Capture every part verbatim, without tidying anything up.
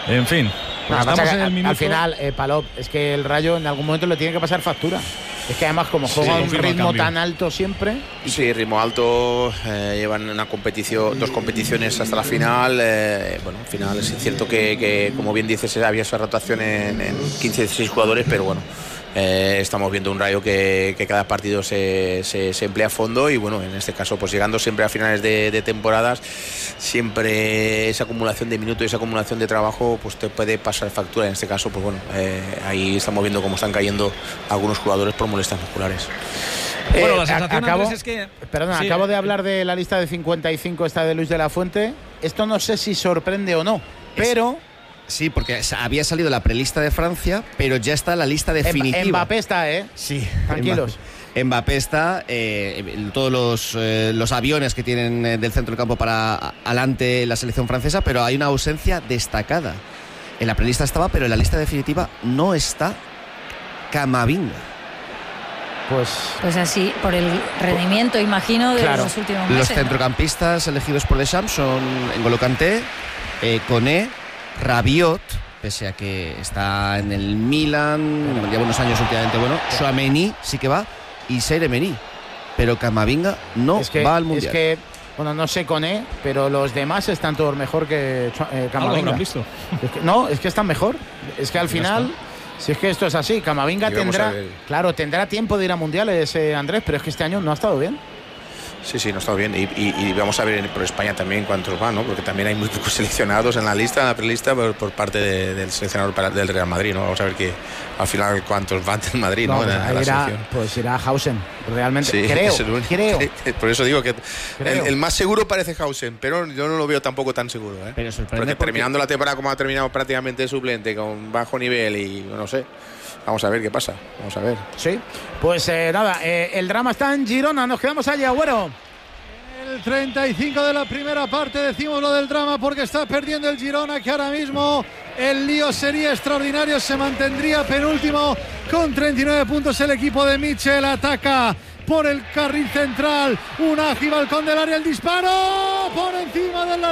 En fin. No, estamos en el al, minuto... al final, eh, Palop, es que el Rayo en algún momento le tiene que pasar factura. Es que además como juega sí, un ritmo tan alto siempre. Sí, ritmo alto, eh, llevan una competición, dos competiciones hasta la final. Eh, bueno, al final es cierto que, que como bien dices, había esa rotación en, en quince dieciséis jugadores, pero bueno, eh, estamos viendo un Rayo que, que cada partido se, se, se emplea a fondo y bueno, en este caso pues llegando siempre a finales de, de temporadas, siempre esa acumulación de minutos y esa acumulación de trabajo pues te puede pasar factura. En este caso pues bueno, eh, ahí estamos viendo cómo están cayendo algunos jugadores por molestias musculares. Bueno, eh, la sensación acabo, es que... Perdona, sí, acabo de hablar de la lista de cincuenta y cinco, esta de Luis de la Fuente. Esto no sé si sorprende o no, pero... Sí, porque había salido la prelista de Francia, pero ya está la lista definitiva. Mbappé está, ¿eh? Sí. Tranquilos. Mbappé, Mbappé está, eh, todos los, eh, los aviones que tienen eh, del centro del campo para adelante la selección francesa, pero hay una ausencia destacada. En la prelista estaba, pero en la lista definitiva no está Camavinga. Pues, pues así, por el rendimiento, imagino, de claro, los últimos meses. Los centrocampistas elegidos por Deschamps son N'Golo Kanté, eh, Koné, Rabiot, pese a que está en el Milan, lleva unos años últimamente, bueno, Tchouaméni sí que va, y Seire-Emery, pero Camavinga no es que, va al Mundial. Es que, bueno, no sé Koné, pero los demás están todos mejor que eh, Camavinga. ¿Lo visto? Es que, no, es que están mejor. Es que al final, si es que esto es así, Camavinga tendrá, claro, tendrá tiempo de ir a mundiales, eh, Andrés, pero es que este año no ha estado bien. Sí, sí, no está bien. Y, y, y vamos a ver por España también cuántos van, ¿no? Porque también hay muy pocos seleccionados en la lista, en la prelista, por, por parte de, del seleccionador para, del Real Madrid, ¿no? Vamos a ver que al final cuántos van del Madrid, ¿no? no en, pues, en la irá, selección. Pues irá Hausen, realmente. Sí, creo, es el único. creo. Por eso digo que creo. El, el más seguro parece Hausen, pero yo no lo veo tampoco tan seguro, ¿eh? Pero sorprende porque, porque terminando la temporada como ha terminado prácticamente suplente, con bajo nivel y no sé. Vamos a ver qué pasa. Vamos a ver. Sí, pues eh, nada, eh, el drama está en Girona, nos quedamos allí, Agüero. El treinta y cinco de la primera parte, decimos lo del drama porque está perdiendo el Girona, que ahora mismo el lío sería extraordinario, se mantendría penúltimo con treinta y nueve puntos el equipo de Michel. Ataca por el carril central, un ágil balcón del área, el disparo por encima del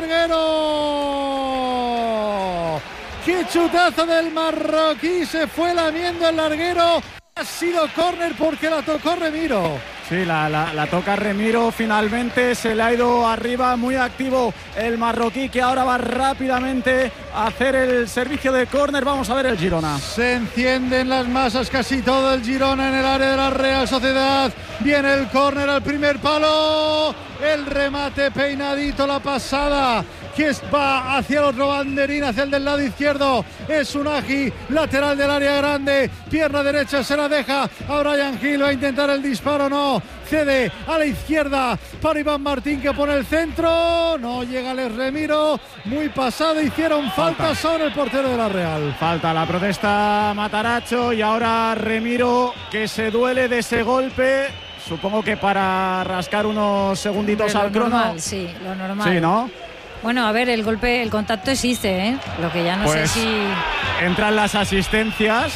larguero. ¡Qué chutazo del marroquí! Se fue lamiendo el larguero. Ha sido córner porque la tocó Remiro. Sí, la, la, la toca Remiro finalmente, se le ha ido arriba, muy activo el marroquí, que ahora va rápidamente a hacer el servicio de córner. Vamos a ver el Girona. Se encienden las masas, casi todo el Girona en el área de la Real Sociedad. Viene el córner al primer palo, el remate peinadito, la pasada que va hacia el otro banderín, hacia el del lado izquierdo. Es un Agi, lateral del área grande, pierna derecha, se la deja a Bryan Gil, va a intentar el disparo, no, cede a la izquierda para Iván Martín, que pone el centro, no llega Les Remiro, muy pasado, hicieron falta, falta sobre el portero de la Real. Falta, la protesta Mataracho, y ahora Remiro, que se duele de ese golpe, supongo que para rascar unos segunditos al crono. Normal, sí, lo normal. Sí, ¿no? Bueno, a ver, el golpe, el contacto existe, ¿eh? Lo que ya no pues sé si... entran las asistencias.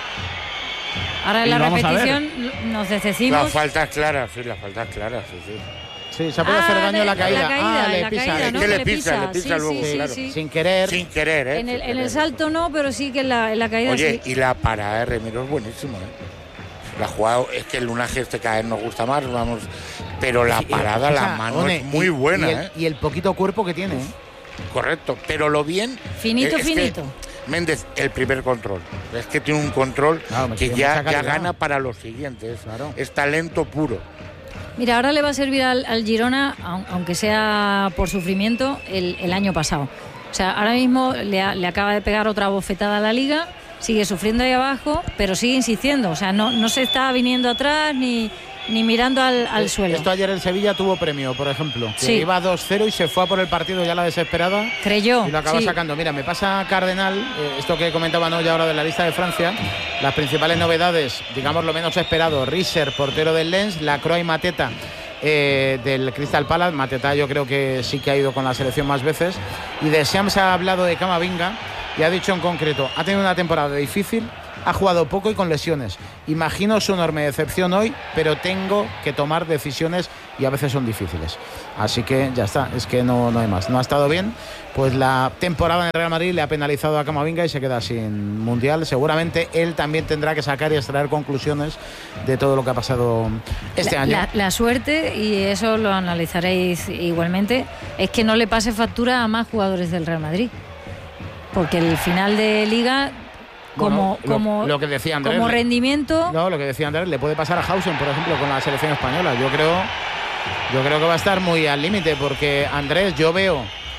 Ahora en la repetición nos decimos... La falta es clara, sí, la falta es clara, sí, sí. Sí, se puede hacer Ah, daño en la la caída. caída, ah, le la pisa. caída, Es ¿no? que le le pisa, pisa, le pisa sí, luego, sí, sí, claro. sí. Sin querer. Sin querer, ¿eh? En el, Sin en el querer. salto no, pero sí que en la, en la caída Oye, sí. y la parada de Remiro es buenísima, ¿eh? La jugada, es que el lunaje este cada vez nos gusta más, vamos, pero la parada, Y, o sea, la mano One, es muy y, buena, y el, ¿eh? y el poquito cuerpo que tiene, ¿eh? Correcto, pero lo bien... Finito, es finito. Que Méndez, el primer control. Es que tiene un control Claro, que tiene ya, mucha ya calidad. gana para los siguientes. Claro. Es talento puro. Mira, ahora le va a servir al, al Girona, aunque sea por sufrimiento, el, el año pasado. O sea, ahora mismo le, ha, le acaba de pegar otra bofetada a la Liga, sigue sufriendo ahí abajo, pero sigue insistiendo. O sea, no, no se está viniendo atrás ni, ni mirando al, al suelo. Esto ayer el Sevilla tuvo premio, por ejemplo. Que Sí. iba dos cero y se fue a por el partido ya la desesperada. Creyó. Y lo acaba sí. sacando. Mira, me pasa Cardenal, eh, esto que comentaba Noya ahora de la lista de Francia. Las principales novedades, digamos lo menos esperado: Risser, portero del Lens, Lacroix y Mateta eh, del Crystal Palace. Mateta yo creo que sí que ha ido con la selección más veces. Y de Shams ha hablado de Camavinga y ha dicho en concreto: ha tenido una temporada difícil, ha jugado poco y con lesiones. Imagino su enorme decepción hoy, pero tengo que tomar decisiones y a veces son difíciles. Así que ya está, es que no, no hay más. No ha estado bien, pues la temporada en el Real Madrid le ha penalizado a Camavinga y se queda sin Mundial. Seguramente él también tendrá que sacar y extraer conclusiones de todo lo que ha pasado este la, año. La, la suerte, y eso lo analizaréis igualmente, es que no le pase factura a más jugadores del Real Madrid. Porque el final de Liga, como, bueno, lo, como, lo que decía Andrés, como rendimiento... No, lo que decía Andrés, le puede pasar a Hausen, por ejemplo, con la selección española. Yo creo, yo creo que va a estar muy al límite, porque Andrés, yo veo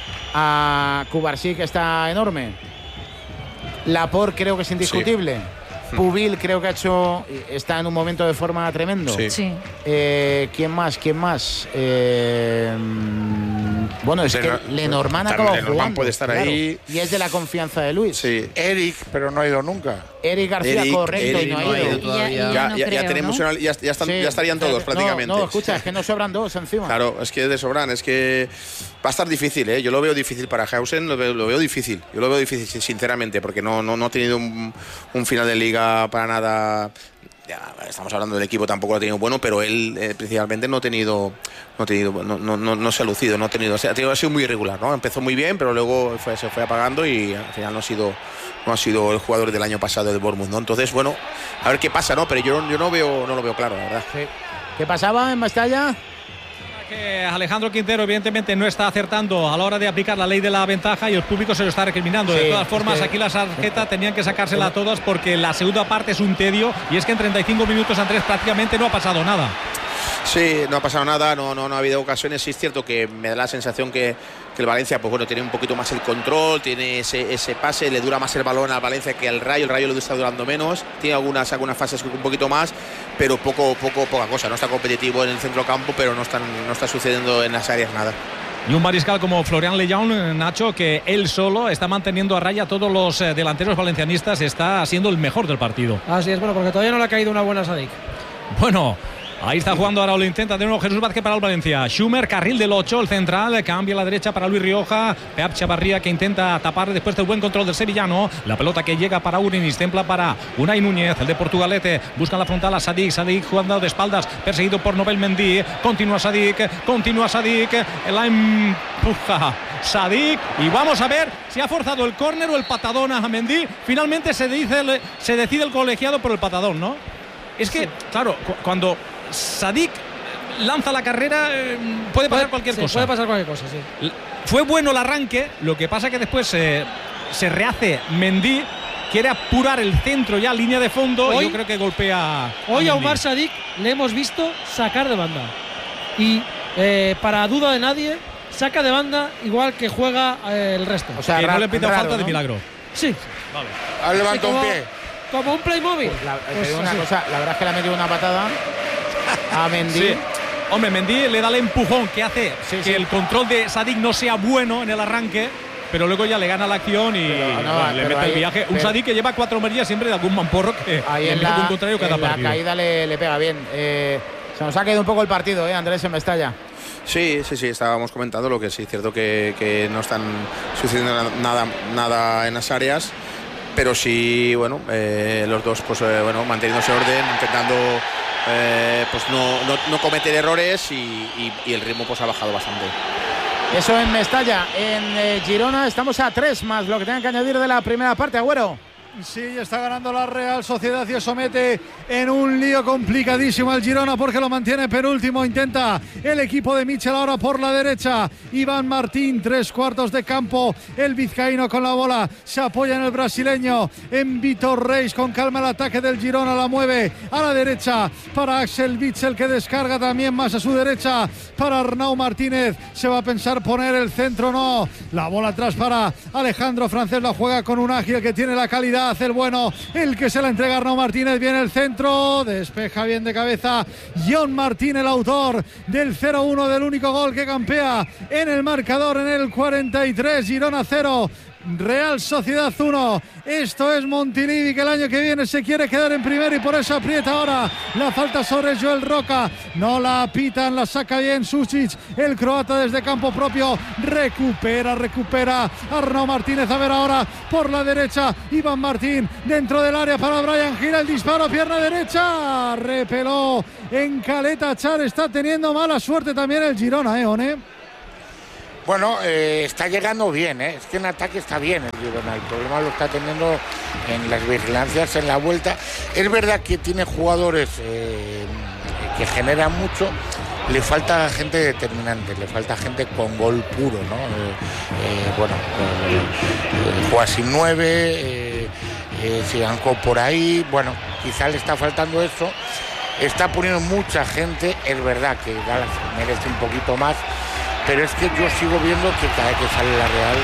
a Cubarsí, que está enorme. Laporte creo que es indiscutible. Sí. Pubil creo que ha hecho, está en un momento de forma tremendo. Sí. Sí. Eh, ¿Quién más? ¿Quién más? Eh, bueno, es Lenor, que Lenormand también acaba Lenormand jugando. puede estar claro, ahí. Y es de la confianza de Luis. Sí. Eric, pero no ha ido nunca. Eric García, Eric, correcto, Eric y no ha no ha ido. ido todavía. Y ya, y ya Ya, no ya, creo, ya tenemos ¿no? una, ya, ya, están, Sí, ya estarían todos no, prácticamente. No, escucha, es que no sobran dos encima. Claro, es que de sobran, es que va a estar difícil, ¿eh? Yo lo veo difícil para Hausen, lo veo, lo veo difícil. Yo lo veo difícil, sinceramente, porque no, no, no ha tenido un, un final de liga para nada. Ya, estamos hablando del equipo, tampoco lo ha tenido bueno, pero él eh, principalmente no ha tenido, no ha tenido, no, no, no, no se ha lucido, no ha tenido, o sea, ha, tenido, ha sido muy irregular, ¿no? Empezó muy bien, pero luego fue, se fue apagando y al final no ha sido, no ha sido el jugador del año pasado de Bournemouth, ¿no? Entonces, bueno, a ver qué pasa, ¿no? Pero yo, yo no veo, no lo veo claro, la verdad. Sí. ¿Qué pasaba en Mestalla? Que Alejandro Quintero evidentemente no está acertando a la hora de aplicar la ley de la ventaja y el público se lo está recriminando. Sí, de todas formas, es que... aquí la tarjeta tenían que sacársela a todas porque la segunda parte es un tedio y es que en treinta y cinco minutos Andrés prácticamente no ha pasado nada. Sí, no ha pasado nada, no, no, no ha habido ocasiones. Sí es cierto que me da la sensación que, que el Valencia, pues bueno, tiene un poquito más el control, tiene ese, ese pase, le dura más el balón al Valencia que al Rayo. El Rayo le está durando menos, tiene algunas, algunas fases un poquito más, pero poco, poco, poca cosa. No está competitivo en el centro campo, pero no, están, no está sucediendo en las áreas nada. Y un mariscal como Florian Lejeune, Nacho, que él solo está manteniendo a raya a todos los delanteros valencianistas, está siendo el mejor del partido. Así es, bueno, porque todavía no le ha caído una buena Sadik. Bueno, ahí está jugando ahora, lo intenta de nuevo Jesús Vázquez para el Valencia. Schumer, carril del ocho, el central, cambia a la derecha para Luis Rioja. Peap Chavarría, que intenta tapar después del buen control del sevillano. La pelota que llega para Urinis, templa para Unai Núñez, el de Portugalete. Busca la frontal a Sadik, Sadik jugando de espaldas, perseguido por Nobel Mendy. Continúa Sadik, continúa Sadik, la empuja Sadik. Y vamos a ver si ha forzado el córner o el patadón a Mendy. Finalmente se, dice el, se decide el colegiado por el patadón, ¿no? Es que, sí, claro, cu cuando Sadik lanza la carrera, eh, puede pasar puede, cualquier sí, cosa. Puede pasar cualquier cosa, sí. Fue bueno el arranque, lo que pasa que después eh, se rehace Mendy, quiere apurar el centro ya, línea de fondo, hoy, y yo creo que golpea. Hoy a, a Umar Sadik le hemos visto sacar de banda. Y eh, para duda de nadie, saca de banda igual que juega eh, el resto. O sea, que no le pita falta, ¿no?, de milagro. Sí. Vale. Ha levantado sí, como, un pie. Como un Playmobil. Pues la, pues una cosa, la verdad es que le ha metido una patada a Mendy. Sí. Hombre, Mendy le da el empujón que hace sí, que sí. el control de Sadik no sea bueno en el arranque, pero luego ya le gana la acción y pero, no, bueno, le mete ahí, el viaje. Pero, un Sadik que lleva cuatro merillas siempre de algún mamporro que ahí en la, un contrario cada en la partido. caída le, le pega bien. Eh, se nos ha quedado un poco el partido, ¿eh, Andrés, en Mestalla? Sí, sí, sí, estábamos comentando lo que sí, es cierto que, que no están sucediendo nada, nada en las áreas, pero sí, bueno, eh, los dos, pues eh, bueno, manteniéndose orden, intentando eh, pues no, no, no cometer errores y, y, y el ritmo pues ha bajado bastante. Eso en Mestalla. En eh, Girona estamos a tres más lo que tengan que añadir de la primera parte, Agüero. Sí, está ganando la Real Sociedad y eso mete en un lío complicadísimo al Girona porque lo mantiene penúltimo. Intenta el equipo de Michel ahora por la derecha. Iván Martín, tres cuartos de campo. El vizcaíno con la bola se apoya en el brasileño. En Vitor Reis con calma el ataque del Girona. La mueve a la derecha para Axel Witsel, que descarga también más a su derecha para Arnau Martínez. Se va a pensar poner el centro, no. La bola atrás para Alejandro Francés. La juega con un ágil que tiene la calidad. Hace el bueno, el que se la entrega a Arnau Martínez. Viene el centro, despeja bien de cabeza John Martín, el autor del cero uno, del único gol que campea en el marcador en el cuarenta y tres. Girona cero, Real Sociedad uno. Esto es Montilivi, que el año que viene se quiere quedar en primero y por eso aprieta ahora la falta sobre Joel Roca. No la pitan, la saca bien Susic, el croata desde campo propio. Recupera, recupera Arnau Martínez. A ver ahora por la derecha Iván Martín dentro del área para Brian Gira. El disparo, pierna derecha. Repeló en Caleta Char. Está teniendo mala suerte también el Girona, ¿eh, One? Bueno, eh, está llegando bien, ¿eh? Es que en ataque está bien el Girona. El problema lo está teniendo en las vigilancias, en la vuelta. Es verdad que tiene jugadores eh, que generan mucho. Le falta gente determinante, le falta gente con gol puro, ¿no? Eh, eh, bueno, eh, eh, juega sin nueve, eh, eh, Sigankov por ahí. Bueno, quizá le está faltando eso. Está poniendo mucha gente. Es verdad que Dallas merece un poquito más. Pero es que yo sigo viendo que cada vez que sale la Real...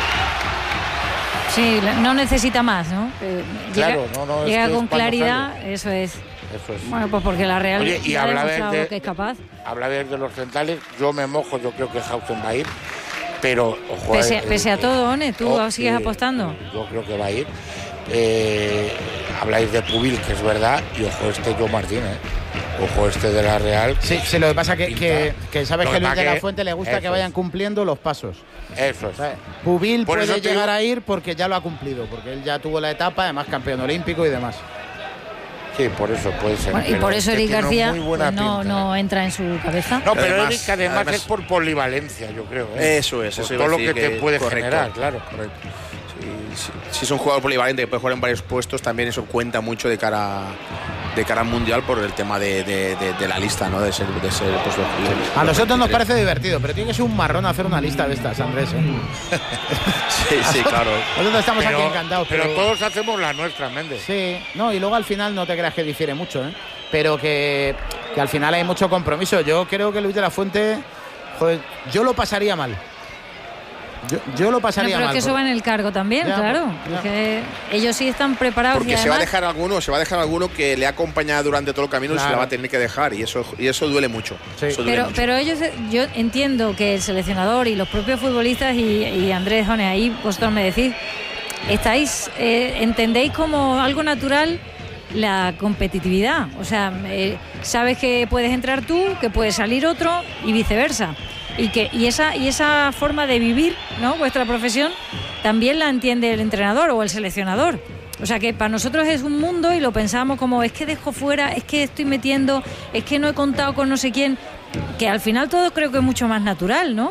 Sí, no necesita más, ¿no? Eh, claro, llega, no, no, llega es que con es cuando claridad, sale. eso es. Eso es. Bueno, pues porque la Real Oye, y ya ha habla demostrado de, que es capaz. Habla de los centrales, yo me mojo, yo creo que Hausen va a ir, pero... Ojo, Pese, eh, pese a eh, todo, One, ¿tú oh, sigues eh, apostando? Yo creo que va a ir. Eh, habláis de Pubil, que es verdad, y ojo este Joe Martín, ¿eh? Ojo este de la Real. Sí, sí, lo que pasa que, que, que sabes Lo que que Luis pasa de la que- Fuente le gusta que eso vayan es. cumpliendo los pasos. Eso es. O sea, Pubil Por puede eso te llegar digo- a ir porque ya lo ha cumplido, porque él ya tuvo la etapa, además campeón olímpico y demás. Sí, por eso puede ser. Bueno, y pero por eso que Eric tiene García muy buena pues no, pinta, no entra en su cabeza. No, pero Además- Eric además, además- es por polivalencia, yo creo. ¿eh? Eso es, Por eso iba todo a lo que, decir te puede correcto, generar, claro. Correcto. Si, si, si es un jugador polivalente que puede jugar en varios puestos, también eso cuenta mucho de cara de cara al mundial por el tema de, de, de, de la lista, ¿no? De ser, de ser pues, los, A los nosotros nos veintitrés. parece divertido, pero tiene que ser un marrón hacer una lista de estas, Andrés. ¿eh? Sí, sí, claro. Nosotros estamos Pero, aquí encantados. pero todos hacemos la nuestra, Méndez. Sí, no, y luego al final no te creas que difiere mucho, ¿eh? Pero que, que al final hay mucho compromiso. Yo creo que Luis de la Fuente, joder, yo lo pasaría mal. Yo, yo lo No, pasaría pero es mal. que eso va en el cargo también, Ya, claro. ya. Es que ellos sí están preparados. Porque y se va a además- dejar alguno, se va a dejar alguno que le ha acompañado durante todo el camino y se Claro. la va a tener que dejar y eso y eso duele mucho. Sí. Eso duele Pero, mucho. pero ellos, yo entiendo que el seleccionador y los propios futbolistas y, y Andrés Jones, ahí vosotros me decís, estáis, eh, entendéis como algo natural la competitividad. O sea, eh, sabes que puedes entrar tú, que puede salir otro y viceversa. Y que y esa y esa forma de vivir, ¿no? Vuestra profesión también la entiende el entrenador o el seleccionador. O sea que para nosotros es un mundo y lo pensamos como es que dejo fuera, es que estoy metiendo, es que no he contado con no sé quién, que al final todo creo que es mucho más natural, ¿no?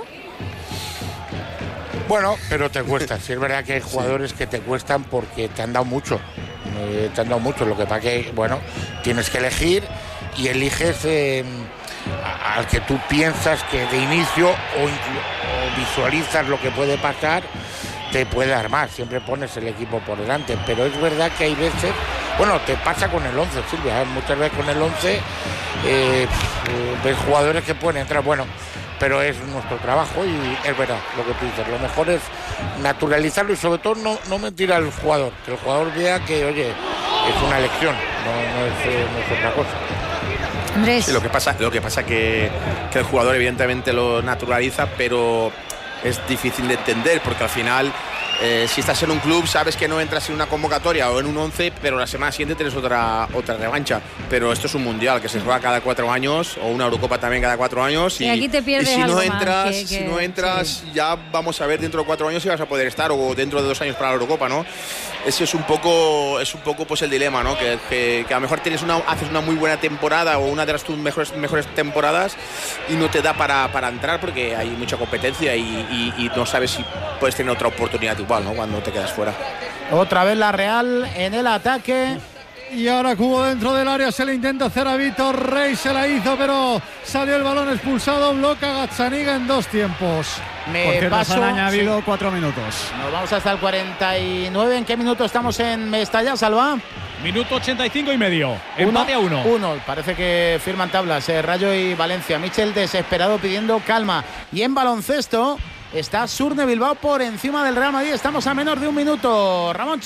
Bueno, pero te cuesta. Sí, es verdad que hay jugadores que te cuestan porque te han dado mucho. Eh, te han dado mucho. Lo que pasa que, bueno, tienes que elegir y eliges eh, a- al que tú piensas que de inicio o, inclu- o visualizas lo que puede pasar, te puede dar más. Siempre pones el equipo por delante. Pero es verdad que hay veces, bueno, te pasa con el once, Silvia. ¿eh? Muchas veces con el once eh, ves jugadores que pueden entrar, bueno, pero es nuestro trabajo y es verdad lo que tú dices. Lo mejor es naturalizarlo y sobre todo no, no mentir al jugador, que el jugador vea que, oye, es una elección, no, no, es, eh, no es otra cosa. Andrés. Sí, lo que pasa, lo que pasa que, que el jugador evidentemente lo naturaliza, pero es difícil de entender porque al final eh, si estás en un club sabes que no entras en una convocatoria o en un once, pero la semana siguiente tienes otra otra revancha. Pero esto es un mundial que se juega cada cuatro años o una Eurocopa también cada cuatro años y, Y aquí te pierdes y si algo no más entras, que- que- si no entras sí. ya vamos a ver dentro de cuatro años si vas a poder estar o dentro de dos años para la Eurocopa, ¿no? Ese es un poco es un poco pues el dilema, ¿no? Que, que, que a lo mejor tienes una haces una muy buena temporada o una de las tus mejores mejores temporadas y no te da para, para entrar porque hay mucha competencia y, y, y no sabes si puedes tener otra oportunidad igual, ¿no? Cuando te quedas fuera. Otra vez la Real en el ataque. Y ahora Cubo dentro del área, se le intenta hacer a Víctor Rey, se la hizo, pero salió el balón expulsado, bloca Gazzaniga en dos tiempos. Me Porque nos paso. han añadido sí. cuatro minutos. Nos vamos hasta el cuarenta y nueve. ¿En qué minuto estamos en Mestalla, Salva? Minuto ochenta y cinco y medio. Empate a uno. Uno. Parece que firman tablas eh, Rayo y Valencia. Michel desesperado pidiendo calma. Y en baloncesto está Surne Bilbao por encima del Real Madrid. Estamos a menos de un minuto, Ramoncho. Va-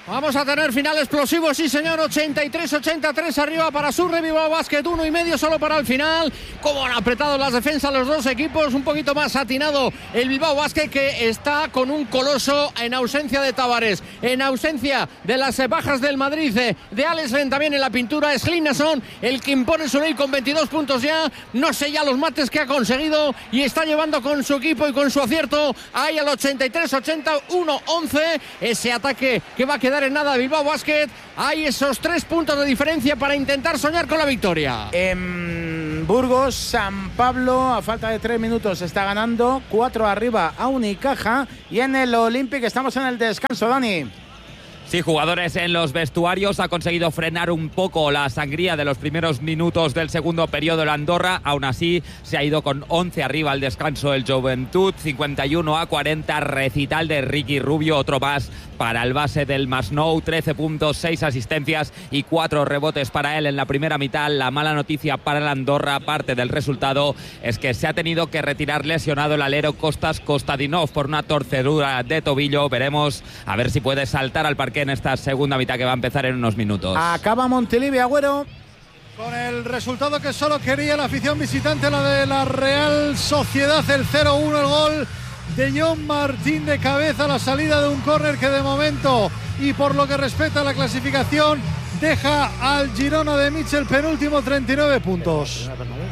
Vamos a tener final explosivo, sí señor, ochenta y tres ochenta y tres arriba para Surre Bilbao Basket, uno y medio solo para el final. Cómo han apretado las defensas los dos equipos, un poquito más atinado el Bilbao Basket, que está con un coloso en ausencia de Tavares, en ausencia de las bajas del Madrid, de Alex Len también en la pintura. Es Linnason el que impone su ley con veintidós puntos ya, no sé ya los mates que ha conseguido, y está llevando con su equipo y con su acierto ahí al ochenta y tres ochenta, uno once, ese ataque que va a quedar en nada Bilbao Basket. Hay esos tres puntos de diferencia para intentar soñar con la victoria. En Burgos, San Pablo, a falta de tres minutos, está ganando cuatro arriba a Unicaja. Y en el Olympic estamos en el descanso, Dani. Sí, jugadores en los vestuarios. Ha conseguido frenar un poco la sangría de los primeros minutos del segundo periodo el Andorra. Aún así, se ha ido con once arriba al descanso el Joventut. cincuenta y uno a cuarenta. Recital de Ricky Rubio. Otro más para el base del Masnou. trece puntos, seis asistencias y cuatro rebotes para él en la primera mitad. La mala noticia para el Andorra, parte del resultado, es que se ha tenido que retirar lesionado el alero Kostas Kostadinov por una torcedura de tobillo. Veremos a ver si puede saltar al parque en esta segunda mitad que va a empezar en unos minutos. Acaba Montilivi, Agüero. Con el resultado que solo quería la afición visitante, la de la Real Sociedad, el cero uno, el gol de John Martín de cabeza, la salida de un córner que de momento, y por lo que respecta a la clasificación, deja al Girona de Mitchell penúltimo, treinta y nueve puntos.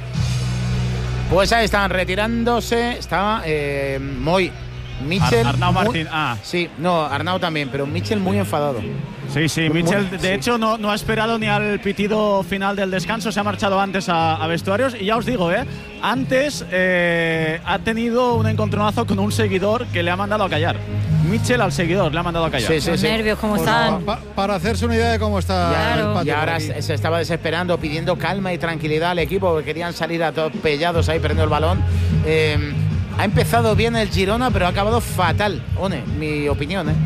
Pues ahí están retirándose, estaba eh, Moy. Mitchell. Ar Arnau muy, Martín. Ah. Sí, no, Arnau también, pero Mitchell muy enfadado. Sí, sí, Mitchell de sí. hecho no, no ha esperado ni al pitido final del descanso, se ha marchado antes a, a vestuarios. Y ya os digo, ¿eh? antes eh, ha tenido un encontronazo con un seguidor que le ha mandado a callar. Mitchell al seguidor le ha mandado a callar. Sí, sí, Los sí. nervios, ¿cómo Pues están? pa, para hacerse una idea de cómo está Claro. el patio. Y ahora aquí. se estaba desesperando, pidiendo calma y tranquilidad al equipo, porque querían salir atropellados ahí perdiendo el balón. Eh, ha empezado bien el Girona, pero ha acabado fatal, One, mi opinión, ¿eh?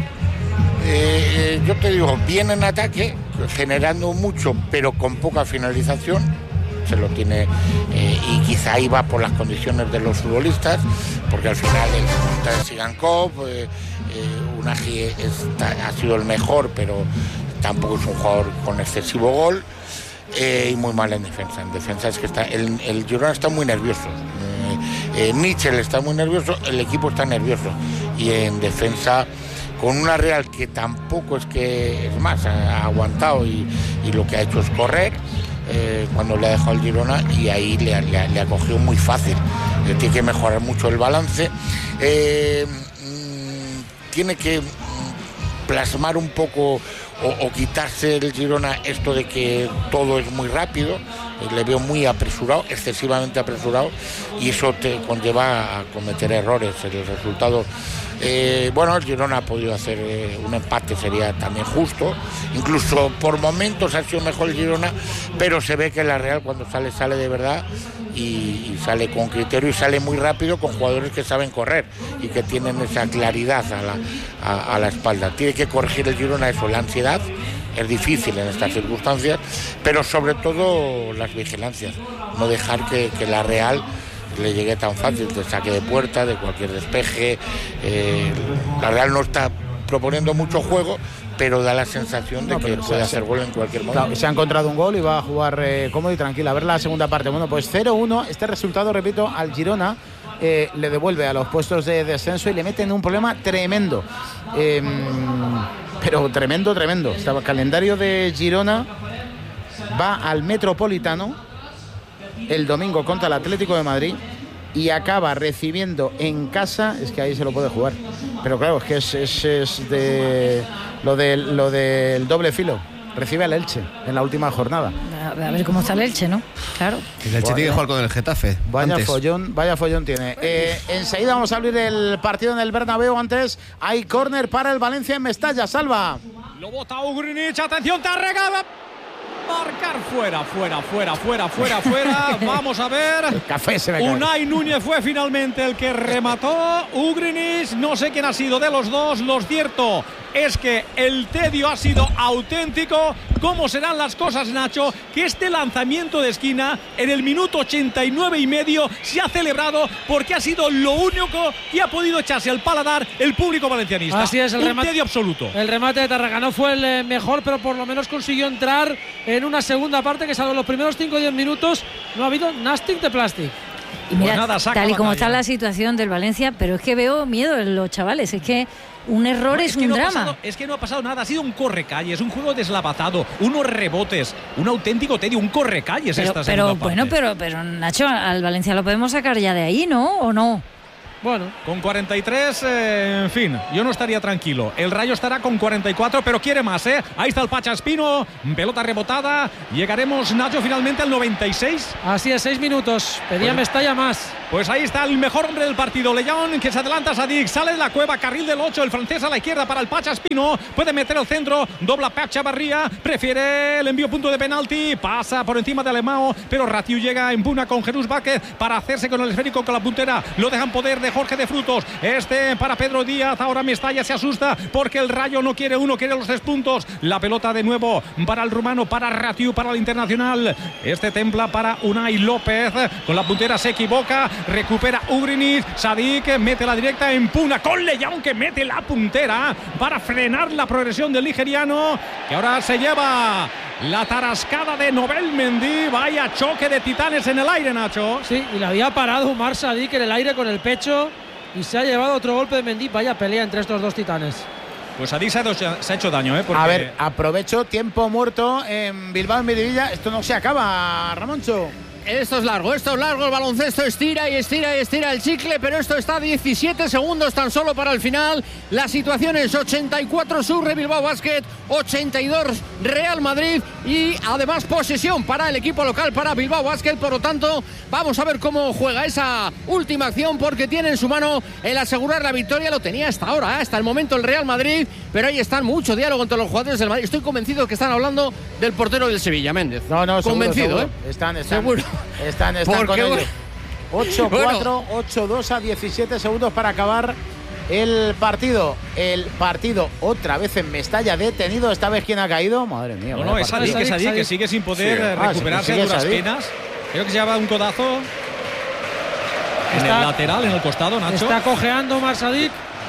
Eh, yo te digo, bien en ataque, generando mucho, pero con poca finalización. Se lo tiene, eh, y quizá iba por las condiciones de los futbolistas, porque al final el punta de Sigankov, eh, eh, Unagi está, ha sido el mejor, pero tampoco es un jugador con excesivo gol, eh, y muy mal en defensa. En defensa es que está el, el Girona está muy nervioso. Eh, eh, Mitchell está muy nervioso, el equipo está nervioso, y en defensa con una Real que tampoco es que, es más, ha, ha aguantado y, y lo que ha hecho es correr. Eh, cuando le ha dejado el Girona, y ahí le, le, le ha cogido muy fácil. Eh, tiene que mejorar mucho el balance, eh, mm, tiene que mm, plasmar un poco o, o quitarse el Girona esto de que todo es muy rápido. Eh, le veo muy apresurado, excesivamente apresurado, y eso te conlleva a cometer errores. El resultado, Eh, bueno, el Girona ha podido hacer eh, un empate, sería también justo. Incluso por momentos ha sido mejor el Girona, pero se ve que la Real cuando sale, sale de verdad, y, y sale con criterio, y sale muy rápido, con jugadores que saben correr y que tienen esa claridad a la, a, a la espalda. Tiene que corregir el Girona eso, la ansiedad. Es difícil en estas circunstancias, pero sobre todo las vigilancias. No dejar que, que la Real le llegue tan fácil de saque de puerta, de cualquier despeje. Eh, la Real no está proponiendo mucho juego, pero da la sensación de no, que puede hacer gol en cualquier momento. Claro, se ha encontrado un gol y va a jugar eh, cómodo y tranquilo. A ver la segunda parte. Bueno, pues cero uno. Este resultado, repito, al Girona eh, le devuelve a los puestos de descenso y le mete en un problema tremendo. Eh, pero tremendo, tremendo. Estaba el calendario de Girona, va al Metropolitano el domingo contra el Atlético de Madrid y acaba recibiendo en casa, es que ahí se lo puede jugar, pero claro, es que es, es, es de lo del lo del doble filo. Recibe al Elche en la última jornada. A ver cómo está el Elche, ¿no? Claro. El Elche vaya, tiene que jugar con el Getafe. Vaya antes. follón, vaya follón tiene. Eh, enseguida vamos a abrir el partido en el Bernabéu. Antes hay córner para el Valencia en Mestalla. Salva. Lo bota Ugrinic, atención, Tárrega. Marcar fuera, fuera, fuera, fuera, fuera, fuera. Vamos a ver. El café se me cae. Unai Núñez fue finalmente el que remató. Ugrinic, no sé quién ha sido de los dos. Lo cierto es que el tedio ha sido auténtico. ¿Cómo serán las cosas, Nacho? Que este lanzamiento de esquina en el minuto ochenta y nueve y medio se ha celebrado porque ha sido lo único que ha podido echarse al paladar el público valencianista. Así es, el Un remate, tedio absoluto. El remate de Tárrega no fue el eh, mejor, pero por lo menos consiguió entrar en una segunda parte que, salvo los primeros cinco o diez minutos, no ha habido nastic de plástico. Y mira, Pues nada, saca tal y como batalla. está la situación del Valencia, pero es que veo miedo en los chavales. Es que un error No, es, que un no ha drama. pasado- es que no ha pasado nada, ha sido un correcalles, un juego deslavazado, unos rebotes, un auténtico tedio, un correcalles Pero, esta pero segunda bueno, parte. pero, pero Nacho, al Valencia lo podemos sacar ya de ahí, ¿no? ¿O no? Bueno, Con cuarenta y tres, eh, en fin, yo no estaría tranquilo. El Rayo estará con cuarenta y cuatro, pero quiere más, ¿eh? Ahí está el Pacha Espino, pelota rebotada. Llegaremos, Nacho, finalmente al noventa y seis. así es, seis minutos. Pedía Bueno. Mestalla más. Pues ahí está el mejor hombre del partido, León, que se adelanta a Sadik, sale de la cueva, carril del ocho, el francés a la izquierda para el Pacha Espino, puede meter el centro, dobla Pep Chavarría, prefiere el envío punto de penalti, pasa por encima de Alemão, pero Ratiu llega en puna con Jesús Vázquez para hacerse con el esférico con la puntera, lo dejan poder de Jorge de Frutos, este para Pedro Díaz, ahora Mestalla se asusta porque el Rayo no quiere uno, quiere los tres puntos, la pelota de nuevo para el rumano, para Ratiu, para el internacional, este templa para Unai López, con la puntera se equivoca, recupera Ugrinic, Sadik mete la directa, empuna con León que mete la puntera para frenar la progresión del nigeriano, que ahora se lleva la tarascada de Nobel Mendy. Vaya choque de titanes en el aire, Nacho. Sí, y le había parado Umar Sadik en el aire con el pecho y se ha llevado otro golpe de Mendy. Vaya pelea entre estos dos titanes. Pues Sadik se ha, hecho, se ha hecho daño, ¿eh? Porque A ver, aprovecho tiempo muerto en Bilbao, en Miribilla. Esto no se acaba, Ramoncho. Esto es largo, esto es largo, el baloncesto estira y estira y estira el chicle, pero esto está a diecisiete segundos tan solo para el final. La situación es ochenta y cuatro Surre Bilbao Basket, ochenta y dos Real Madrid y además posesión para el equipo local, para Bilbao Basket. Por lo tanto, vamos a ver cómo juega esa última acción porque tiene en su mano el asegurar la victoria. Lo tenía hasta ahora, hasta el momento el Real Madrid, pero ahí están mucho diálogo entre los jugadores del Madrid. Estoy convencido que están hablando del portero del Sevilla, Méndez. No, no, seguro, convencido, seguro. ¿eh? Están, están. Seguro. Están, están con Porque, ello. bueno. ocho cuatro, ocho dos a diecisiete segundos para acabar el partido. El partido otra vez en Mestalla detenido. Esta vez, ¿quién ha caído? Madre mía. No, vaya no, es partido. Sadik, es Sadik, que sigue sin poder Sí. eh, Ah, recuperarse sigue a duras Sadik. penas. Creo que se lleva un codazo en Está- el lateral, en el costado, Nacho. Está cojeando Umar Sadik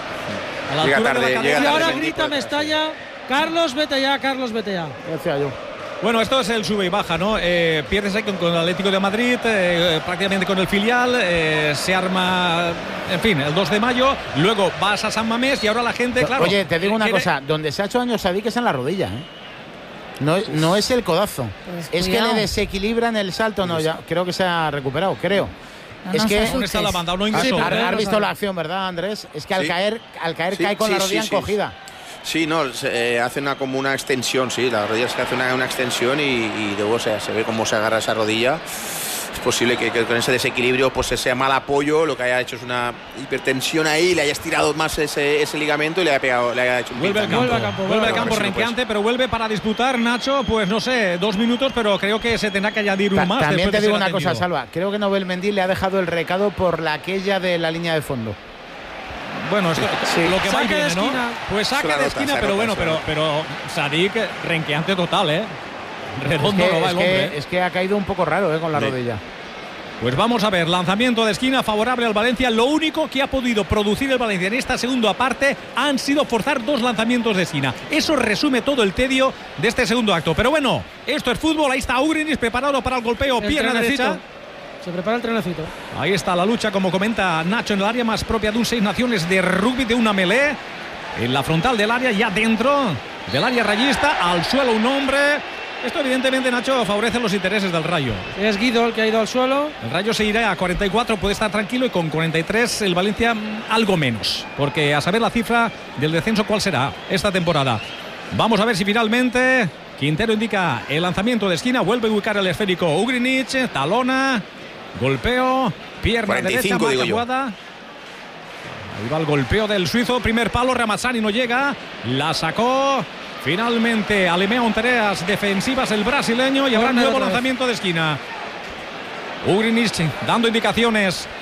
A la Llega altura de tarde, la llega y cadera. ahora tarde. grita Mestalla: Carlos, vete ya, Carlos, vete ya. Decía yo. Bueno, esto es el sube y baja, ¿no? Eh, pierdes ahí con, con el Atlético de Madrid, eh, prácticamente con el filial, eh, se arma, en fin, el dos de mayo, luego vas a San Mamés y ahora la gente, claro. Oye, te digo una quiere- cosa. Donde se ha hecho daño Sadik es en la rodilla, ¿eh? No, es- no es el codazo. Pues es que cuidado. le desequilibra en el salto. No, ya creo que se ha recuperado, creo. No es nos que ¿Dónde está la banda? No has, ingresó. has- has pero- visto la acción, ¿verdad, Andrés? Es que al Sí. caer, al caer Sí, cae con sí, la sí, rodilla sí. encogida. Sí, no, se, eh, hace una, como una extensión, sí, la rodilla es que hace una, una extensión y, y luego se, se ve cómo se agarra esa rodilla. Es posible que, que con ese desequilibrio pues sea mal apoyo, lo que haya hecho es una hipertensión ahí, le haya estirado más ese, ese ligamento y le haya pegado, le haya hecho un Vuelve al pinchazo. campo, Vuelve al campo, vuelve vuelve al al campo campo. renqueante, pero vuelve para disputar, Nacho, pues no sé, dos minutos, pero creo que se tendrá que añadir un Ta- más. También después te de digo ser una cosa, atendido. Salva. Creo que Nobel Mendy le ha dejado el recado por la aquella de la línea de fondo. Bueno, esto, Sí. lo que va y Saque de viene, ¿no? esquina. Pues saque Se la de nota, esquina, se pero nota, bueno, se pero, nota. pero Sadik renqueante total, ¿eh? Es Redondo que, no va es, el que, hombre. ¿eh? es que ha caído un poco raro, ¿eh? Con la Sí. rodilla. Pues vamos a ver, lanzamiento de esquina favorable al Valencia. Lo único que ha podido producir el Valencia en esta segunda parte han sido forzar dos lanzamientos de esquina. Eso resume todo el tedio de este segundo acto. Pero bueno, esto es fútbol. Ahí está Ugrinic preparado para el golpeo, El pierna trenecito. derecha. Se prepara el trenecito. Ahí está la lucha, como comenta Nacho, en el área más propia de un Seis Naciones de rugby, de una melee. En la frontal del área, ya dentro del área rayista, al suelo un hombre. Esto evidentemente, Nacho, favorece los intereses del Rayo. Es Guido el que ha ido al suelo. El Rayo se irá a cuarenta y cuatro, puede estar tranquilo, y con cuarenta y tres el Valencia mm, algo menos. Porque a saber la cifra del descenso cuál será esta temporada. Vamos a ver si finalmente Quintero indica el lanzamiento de esquina, vuelve a ubicar el esférico Ugrinic, talona, golpeo, pierna cuarenta y derecha, cinco, marca digo yo. jugada. Ahí va el golpeo del suizo, primer palo, Ramazzani no llega, la sacó. Finalmente, Alemão en tareas defensivas el brasileño, y habrá Córner nuevo otra vez. lanzamiento de esquina. Ugrinic dando indicaciones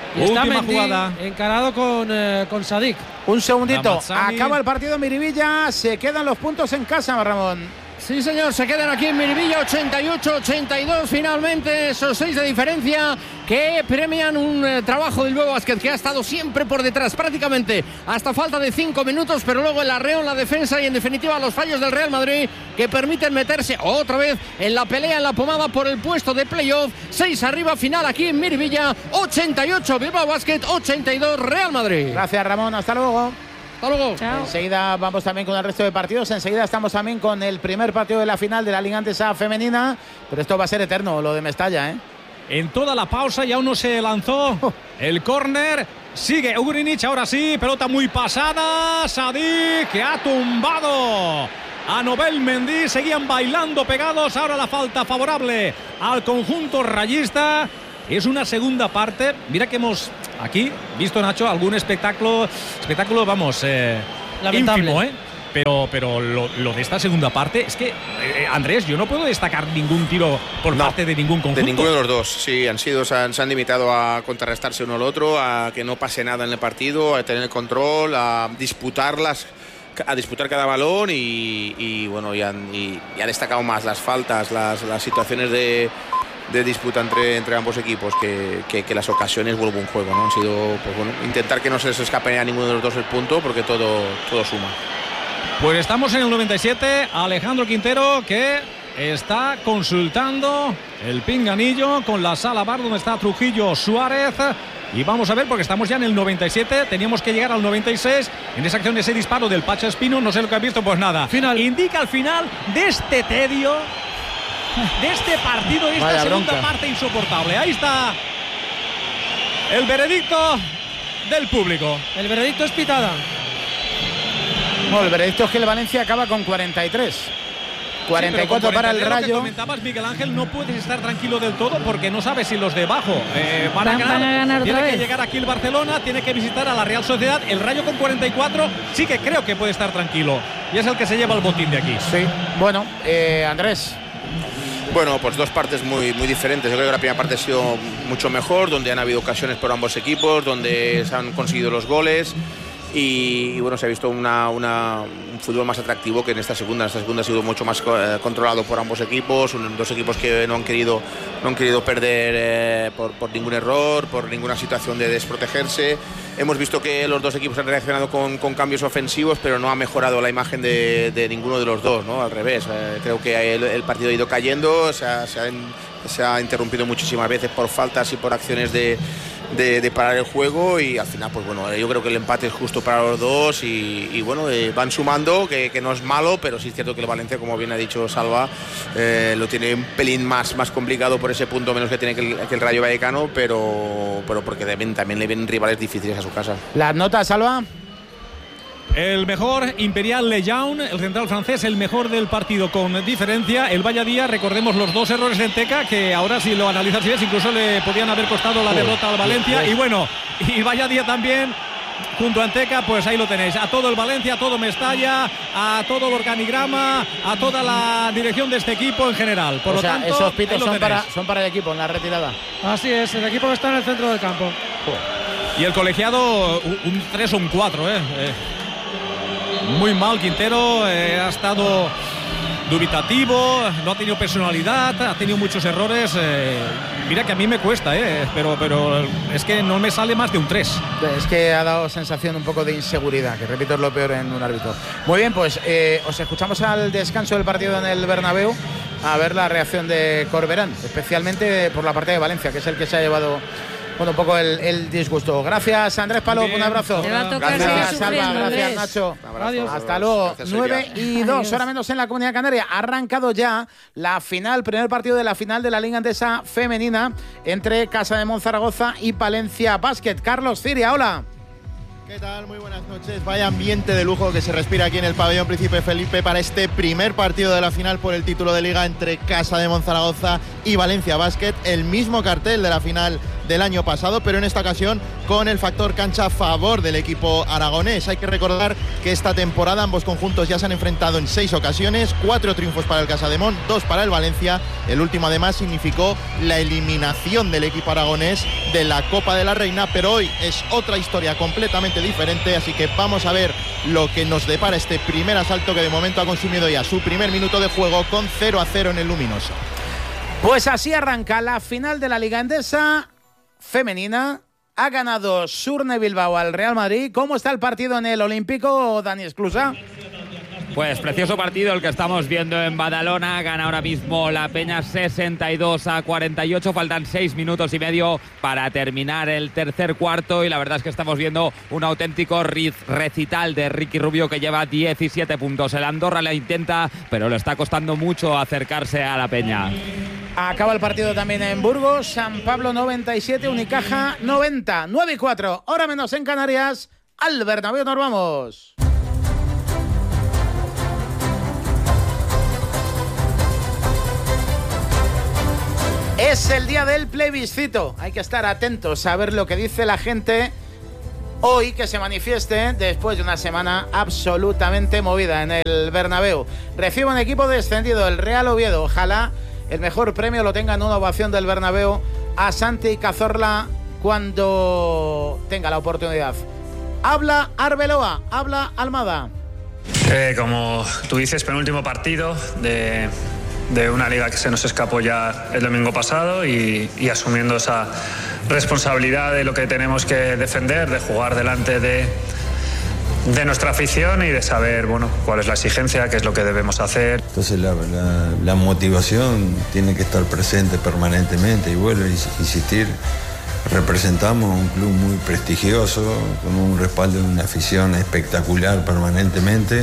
Y está Última Mendy jugada. encarado con, eh, con Sadik. Un segundito, Ramazzani. acaba el partido en Miribilla, se quedan los puntos en casa, Ramón. Sí, señor, se quedan aquí en Miribilla, ochenta y ocho ochenta y dos finalmente, esos seis de diferencia que premian un eh, trabajo del Bilbao Basket que ha estado siempre por detrás, prácticamente hasta falta de cinco minutos, pero luego el arreo en la defensa y en definitiva los fallos del Real Madrid que permiten meterse otra vez en la pelea, en la pomada por el puesto de playoff. Seis arriba, final aquí en Miribilla, ochenta y ocho Bilbao Basket, ochenta y dos Real Madrid. Gracias, Ramón, hasta luego. Hasta luego. Chao. Enseguida vamos también con el resto de partidos. Enseguida estamos también con el primer partido de la final de la Liga Endesa femenina. Pero esto va a ser eterno, lo de Mestalla, ¿eh? En toda la pausa y aún no se lanzó el córner. Sigue Ugrinic, ahora sí, pelota muy pasada. Sadik que ha tumbado a Nobel Mendy. Seguían bailando pegados. Ahora la falta favorable al conjunto rayista. Es una segunda parte. Mira que hemos aquí visto, Nacho, algún espectáculo, espectáculo, vamos, eh, Lamentable. ínfimo, ¿eh? Pero, pero lo, lo de esta segunda parte es que, eh, Andrés, yo no puedo destacar ningún tiro por No, parte de ningún conjunto. De ninguno de los dos, sí, han sido, se han, se han limitado a contrarrestarse uno al otro, a que no pase nada en el partido, a tener el control, a disputarlas, a disputar cada balón y, y bueno, y han, y, y han destacado más las faltas, las, las situaciones de, de disputa entre, entre ambos equipos que, que, que las ocasiones vuelvo un juego, ¿no? Han sido, pues bueno, intentar que no se les escape a ninguno de los dos el punto porque todo, todo suma. Pues estamos en el noventa y siete, Alejandro Quintero que está consultando el pinganillo con la sala bar donde está Trujillo Suárez. Y vamos a ver, porque estamos ya en el noventa y siete, teníamos que llegar al noventa y seis. En esa acción, ese disparo del Pacha Espino, no sé lo que has visto, pues nada. Final. Indica el final de este tedio, de este partido, de esta Vaya segunda bronca. parte insoportable. Ahí está el veredicto del público. El veredicto es pitada. Bueno, el veredicto es que el Valencia acaba con cuarenta y tres. cuarenta y cuatro Sí, pero con para el cuarenta y tres, lo que Rayo. comentabas, Miguel Ángel, no puedes estar tranquilo del todo porque no sabes si los de abajo eh, van, a Van- ganar. van a ganar Tiene otra que vez. llegar aquí el Barcelona, tiene que visitar a la Real Sociedad. El Rayo con cuarenta y cuatro sí que creo que puede estar tranquilo. Y es el que se lleva el botín de aquí. Sí, bueno, eh, Andrés. Bueno, pues dos partes muy, muy diferentes. Yo creo que la primera parte ha sido mucho mejor, donde han habido ocasiones por ambos equipos, donde se han conseguido los goles y, y bueno, se ha visto una, una, un fútbol más atractivo que en esta segunda. En esta segunda ha sido mucho más eh, controlado por ambos equipos, un, dos equipos que no han querido, no han querido perder eh, por, por ningún error, por ninguna situación de desprotegerse. Hemos visto que los dos equipos han reaccionado con, con cambios ofensivos, pero no ha mejorado la imagen de, de ninguno de los dos, ¿no? Al revés, eh, creo que el, el partido ha ido cayendo, se ha, se, ha, se ha interrumpido muchísimas veces por faltas y por acciones de, de, de parar el juego y al final, pues bueno, yo creo que el empate es justo para los dos y, y bueno, eh, van sumando, que, que no es malo, pero sí es cierto que el Valencia, como bien ha dicho Salva, eh, lo tiene un pelín más, más complicado por ese punto menos que tiene que el, que el Rayo Vallecano, pero, pero porque también, también le vienen rivales difíciles a su casa. Las notas, Salva. El mejor, Imperial Lejaun, el central francés, el mejor del partido con diferencia. El Valladía, recordemos los dos errores de Enteca, que ahora si lo analizas bien, incluso le podían haber costado la derrota al Valencia. Y bueno, y Valladía también, junto a Enteca, pues ahí lo tenéis. A todo el Valencia, a todo Mestalla, a todo el organigrama, a toda la dirección de este equipo en general. Por O lo sea, tanto, esos ahí pitos lo son tenéis. para, son para el equipo en la retirada. Así es, el equipo que está en el centro del campo. Y el colegiado, un tres o un cuatro, ¿eh? Eh, Muy mal Quintero, eh, ha estado dubitativo, no ha tenido personalidad, ha tenido muchos errores. Eh, mira que a mí me cuesta, eh, pero, pero es que no me sale más de un tres. Es que ha dado sensación un poco de inseguridad, que repito es lo peor en un árbitro. Muy bien, pues eh, os escuchamos al descanso del partido en el Bernabéu a ver la reacción de Corberán, especialmente por la parte de Valencia, que es el que se ha llevado bueno, un poco el, el disgusto. Gracias, Andrés Palop, Bien. un abrazo. Te va a tocar Gracias, seguir Salva, sufriendo, gracias, Andrés. Nacho. Un abrazo, Adiós. Hasta luego. Gracias, Silvia. nueve y dos, Adiós. hora menos en la Comunidad Canaria. Ha arrancado ya la final, primer partido de la final de la Liga Endesa femenina entre Casa de Monzaragoza y Palencia Basket. Carlos Ciria, hola. ¿Qué tal? Muy buenas noches. Vaya ambiente de lujo que se respira aquí en el pabellón Príncipe Felipe para este primer partido de la final por el título de liga entre Casa de Monzaragoza y Valencia Basket. El mismo cartel de la final del año pasado, pero en esta ocasión con el factor cancha a favor del equipo aragonés. Hay que recordar que esta temporada ambos conjuntos ya se han enfrentado en seis ocasiones, cuatro triunfos para el Casademont, dos para el Valencia. El último además significó la eliminación del equipo aragonés de la Copa de la Reina, pero hoy es otra historia completamente diferente, así que vamos a ver lo que nos depara este primer asalto, que de momento ha consumido ya su primer minuto de juego con cero a cero en el Luminoso. Pues así arranca la final de la Liga Endesa femenina. Ha ganado Surne Bilbao al Real Madrid. ¿Cómo está el partido en el Olímpico, Dani Esclusa? Pues precioso partido el que estamos viendo en Badalona. Gana ahora mismo la Peña sesenta y dos a cuarenta y ocho. Faltan seis minutos y medio para terminar el tercer cuarto. Y la verdad es que estamos viendo un auténtico recital de Ricky Rubio, que lleva diecisiete puntos. El Andorra le intenta, pero le está costando mucho acercarse a la Peña. Acaba el partido también en Burgos. San Pablo noventa y siete, Unicaja noventa. nueve y cuatro, hora menos en Canarias. Al Bernabéu nos vamos. Es el día del plebiscito. Hay que estar atentos a ver lo que dice la gente hoy, que se manifieste después de una semana absolutamente movida en el Bernabéu. Recibe un equipo descendido, el Real Oviedo. Ojalá el mejor premio lo tenga en una ovación del Bernabéu a Santi Cazorla cuando tenga la oportunidad. Habla Arbeloa, habla Almada. Eh, como tú dices, penúltimo partido de... de una liga que se nos escapó ya el domingo pasado y, y asumiendo esa responsabilidad de lo que tenemos que defender, de jugar delante de, de nuestra afición y de saber, bueno, cuál es la exigencia, qué es lo que debemos hacer. Entonces la, la, la motivación tiene que estar presente permanentemente y vuelvo a insistir, representamos un club muy prestigioso, con un respaldo de una afición espectacular permanentemente.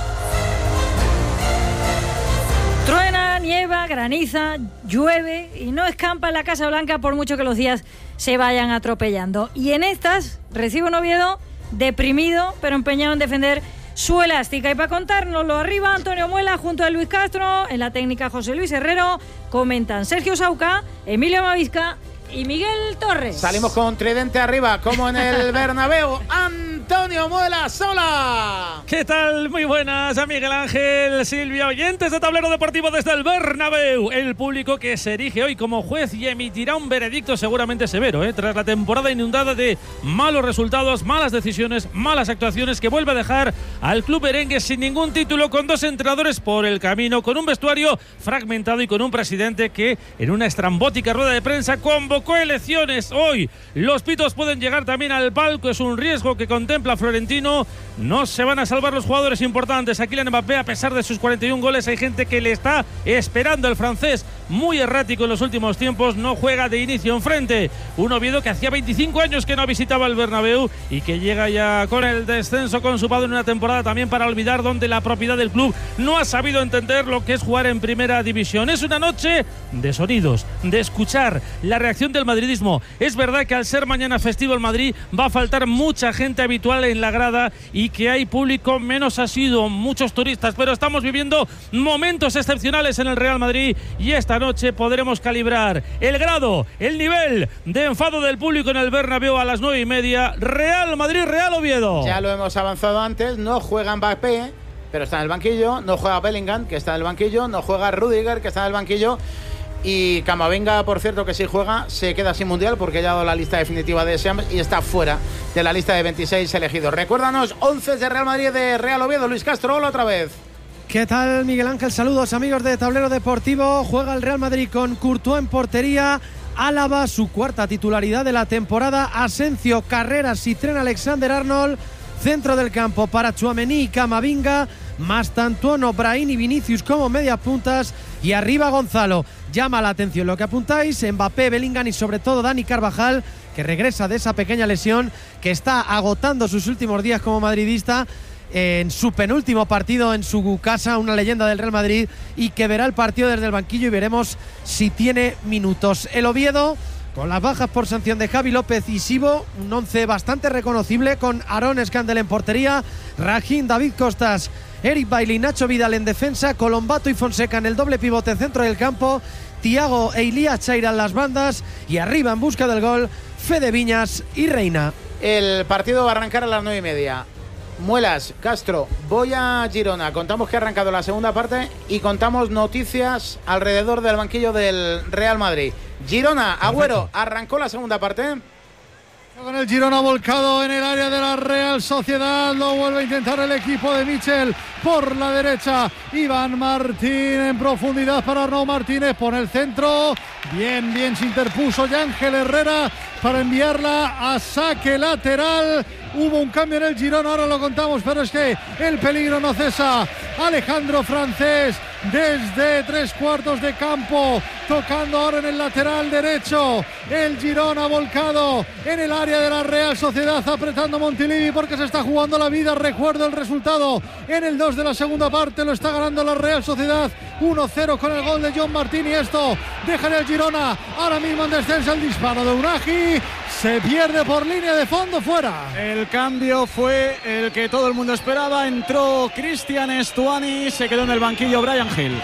Nieva, graniza, llueve y no escampa en la Casa Blanca por mucho que los días se vayan atropellando. Y en estas recibe un Oviedo deprimido, pero empeñado en defender su elástica. Y para contárnoslo arriba, Antonio Muela junto a Luis Castro, en la técnica José Luis Herrero, comentan Sergio Sauca, Emilio Mavisca y Miguel Torres. Salimos con tridente arriba, como en el Bernabéu. Antonio Muela sola. ¿Qué tal? Muy buenas a Miguel Ángel, Silvia, oyentes de Tablero Deportivo desde el Bernabéu. El público que se erige hoy como juez y emitirá un veredicto seguramente severo, ¿eh? Tras la temporada inundada de malos resultados, malas decisiones, malas actuaciones, que vuelve a dejar al club merengue sin ningún título, con dos entrenadores por el camino, con un vestuario fragmentado y con un presidente que en una estrambótica rueda de prensa convocó elecciones. Hoy los pitos pueden llegar también al palco, es un riesgo que contempla Florentino. No se van a salvar los jugadores importantes. Kylian Mbappé, a pesar de sus cuarenta y un goles, hay gente que le está esperando. El francés, muy errático en los últimos tiempos, no juega de inicio enfrente. Un Oviedo que hacía veinticinco años que no visitaba el Bernabéu y que llega ya con el descenso consumado en una temporada también para olvidar, donde la propiedad del club no ha sabido entender lo que es jugar en primera división. Es una noche de sonidos, de escuchar la reacción del madridismo. Es verdad que al ser mañana festivo el Madrid va a faltar mucha gente habitual en la grada y que hay público menos asiduo, muchos turistas, pero estamos viviendo momentos excepcionales en el Real Madrid y esta noche podremos calibrar el grado, el nivel de enfado del público en el Bernabéu a las nueve y media. Real Madrid, Real Oviedo. Ya lo hemos avanzado antes, no juega Mbappé, pero está en el banquillo, no juega Bellingham, que está en el banquillo, no juega Rüdiger, que está en el banquillo. Y Camavinga, por cierto, que si juega, se queda sin mundial porque ya ha dado la lista definitiva de Shams y está fuera de la lista de veintiséis elegidos. Recuérdanos, once de Real Madrid, de Real Oviedo. Luis Castro, hola otra vez. ¿Qué tal, Miguel Ángel? Saludos, amigos de Tablero Deportivo. Juega el Real Madrid con Courtois en portería, Álava, su cuarta titularidad de la temporada, Asencio, Carreras y Trent Alexander-Arnold. Centro del campo para Tchouaméni y Camavinga, más Tantuono, Brahim y Vinicius como medias puntas, y arriba Gonzalo. Llama la atención lo que apuntáis, Mbappé, Bellingham y sobre todo Dani Carvajal, que regresa de esa pequeña lesión, que está agotando sus últimos días como madridista en su penúltimo partido en su casa, una leyenda del Real Madrid, y que verá el partido desde el banquillo y veremos si tiene minutos. El Oviedo, con las bajas por sanción de Javi López y Sibo, un once bastante reconocible, con Aaron Scandel en portería, Rajín, David Costas, Eric Bailly, Nacho Vidal en defensa, Colombato y Fonseca en el doble pivote centro del campo, Tiago e Ilías Chaira en las bandas y arriba en busca del gol Fede Viñas y Reina. El partido va a arrancar a las nueve y media. Muelas, Castro, Boya, Girona. Contamos que ha arrancado la segunda parte y contamos noticias alrededor del banquillo del Real Madrid. Girona, Agüero, arrancó la segunda parte. Con el Girona volcado en el área de la Real Sociedad, lo vuelve a intentar el equipo de Michel por la derecha. Iván Martín en profundidad para Arnau Martínez, pone el centro, bien, bien se interpuso Ángel Herrera para enviarla a saque lateral. Hubo un cambio en el Girona, ahora lo contamos, pero es que el peligro no cesa. Alejandro Francés desde tres cuartos de campo, tocando ahora en el lateral derecho. El Girona volcado en el área de la Real Sociedad, apretando Montilivi porque se está jugando la vida. Recuerdo el resultado en el dos de la segunda parte, lo está ganando la Real Sociedad uno cero con el gol de John Martín, y esto deja en el Girona ahora mismo en descenso. El disparo de Unagi se pierde por línea de fondo, fuera. El cambio fue el que todo el mundo esperaba. Entró Cristian Estuani, se quedó en el banquillo Brian Hill.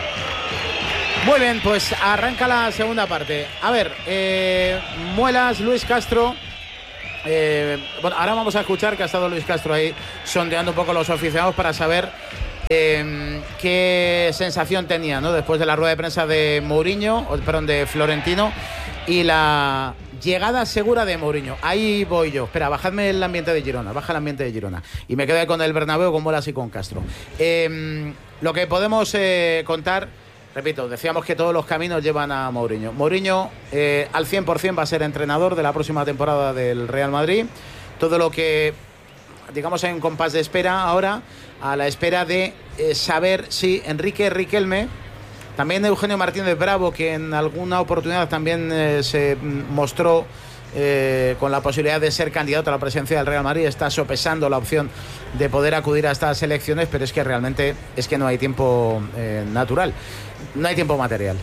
Muy bien, pues arranca la segunda parte. A ver, eh, Muelas, Luis Castro. Eh, bueno, ahora vamos a escuchar que ha estado Luis Castro ahí sondeando un poco los aficionados para saber eh, qué sensación tenía, ¿no? Después de la rueda de prensa de Mourinho, o, perdón, de Florentino, y la llegada segura de Mourinho. Ahí voy yo. Espera, bajadme el ambiente de Girona, baja el ambiente de Girona. Y me quedo con el Bernabéu, con Muelas y con Castro. Eh, lo que podemos eh, contar, repito, decíamos que todos los caminos llevan a Mourinho. Mourinho eh, al cien por ciento va a ser entrenador de la próxima temporada del Real Madrid. Todo lo que, digamos, en compás de espera ahora, a la espera de eh, saber si Enrique Riquelme, también Eugenio Martínez Bravo, que en alguna oportunidad también eh, se mostró eh, con la posibilidad de ser candidato a la presidencia del Real Madrid, está sopesando la opción de poder acudir a estas elecciones, pero es que realmente es que no hay tiempo eh, natural, no hay tiempo material.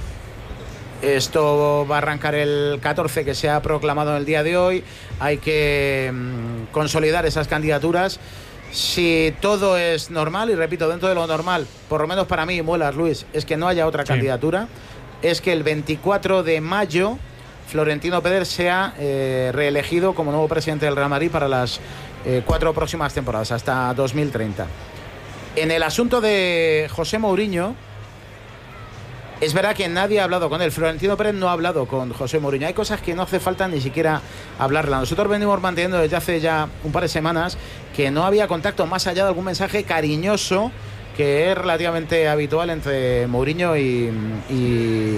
Esto va a arrancar el catorce, que se ha proclamado en el día de hoy. Hay que mmm, consolidar esas candidaturas. Si todo es normal, y repito, dentro de lo normal, por lo menos para mí, Muelas, Luis, es que no haya otra sí. candidatura, es que el veinticuatro de mayo Florentino Pérez sea eh, reelegido como nuevo presidente del Real Madrid para las eh, cuatro próximas temporadas, hasta dos mil treinta. En el asunto de José Mourinho, es verdad que nadie ha hablado con él. Florentino Pérez no ha hablado con José Mourinho. Hay cosas que no hace falta ni siquiera hablarla. Nosotros venimos manteniendo desde hace ya un par de semanas que no había contacto más allá de algún mensaje cariñoso que es relativamente habitual entre Mourinho y, y,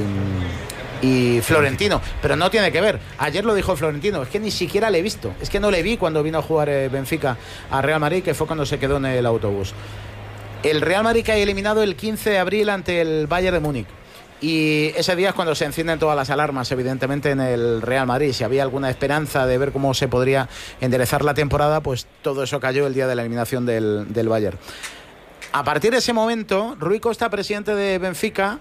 y Florentino. Pero no tiene que ver. Ayer lo dijo Florentino. Es que ni siquiera le he visto. Es que no le vi cuando vino a jugar Benfica a Real Madrid, que fue cuando se quedó en el autobús. El Real Madrid que ha eliminado el quince de abril ante el Bayern de Múnich. Y ese día es cuando se encienden todas las alarmas, evidentemente, en el Real Madrid. Si había alguna esperanza de ver cómo se podría enderezar la temporada, pues todo eso cayó el día de la eliminación del, del Bayern. A partir de ese momento, Rui Costa, presidente de Benfica,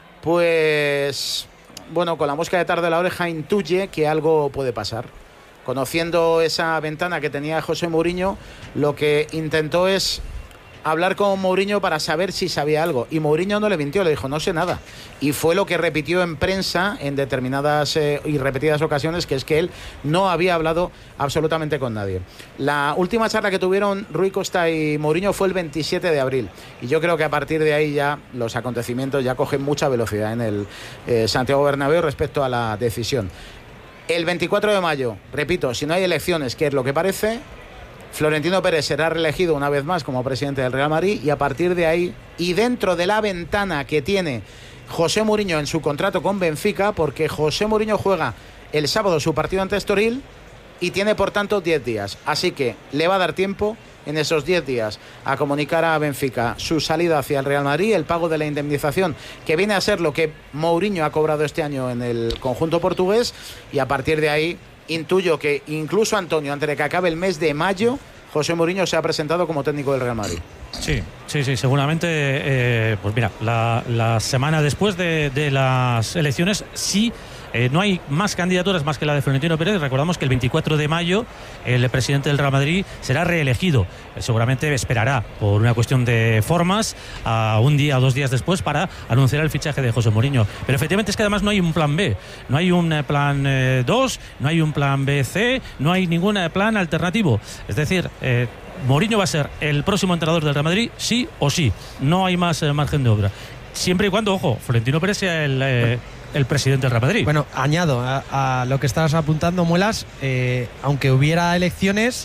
pues, bueno, con la mosca de tarde en la oreja, intuye que algo puede pasar. Conociendo esa ventana que tenía José Mourinho, lo que intentó es hablar con Mourinho para saber si sabía algo, y Mourinho no le mintió, le dijo no sé nada, y fue lo que repitió en prensa en determinadas eh, y repetidas ocasiones, que es que él no había hablado absolutamente con nadie. La última charla que tuvieron Rui Costa y Mourinho fue el veintisiete de abril, y yo creo que a partir de ahí ya los acontecimientos ya cogen mucha velocidad en el eh, Santiago Bernabéu respecto a la decisión. El veinticuatro de mayo, repito, si no hay elecciones, que es lo que parece, Florentino Pérez será reelegido una vez más como presidente del Real Madrid, y a partir de ahí, y dentro de la ventana que tiene José Mourinho en su contrato con Benfica, porque José Mourinho juega el sábado su partido ante Estoril y tiene por tanto diez días, así que le va a dar tiempo en esos diez días a comunicar a Benfica su salida hacia el Real Madrid, el pago de la indemnización, que viene a ser lo que Mourinho ha cobrado este año en el conjunto portugués, y a partir de ahí intuyo que incluso, Antonio, antes de que acabe el mes de mayo, José Mourinho se ha presentado como técnico del Real Madrid. Sí, sí, sí, seguramente, eh, pues mira, la, la semana después de, de las elecciones, sí Eh, no hay más candidaturas más que la de Florentino Pérez. Recordamos que el veinticuatro de mayo el presidente del Real Madrid será reelegido. Eh, seguramente esperará, por una cuestión de formas, a un día o dos días después para anunciar el fichaje de José Mourinho. Pero efectivamente es que además no hay un plan B, no hay un eh, plan eh, dos, no hay un plan B C, no hay ningún eh, plan alternativo. Es decir, eh, Mourinho va a ser el próximo entrenador del Real Madrid, sí o sí. No hay más eh, margen de obra. Siempre y cuando, ojo, Florentino Pérez sea el, eh, el presidente del Real Madrid. Bueno, añado a, a lo que estás apuntando, Muelas, eh, aunque hubiera elecciones,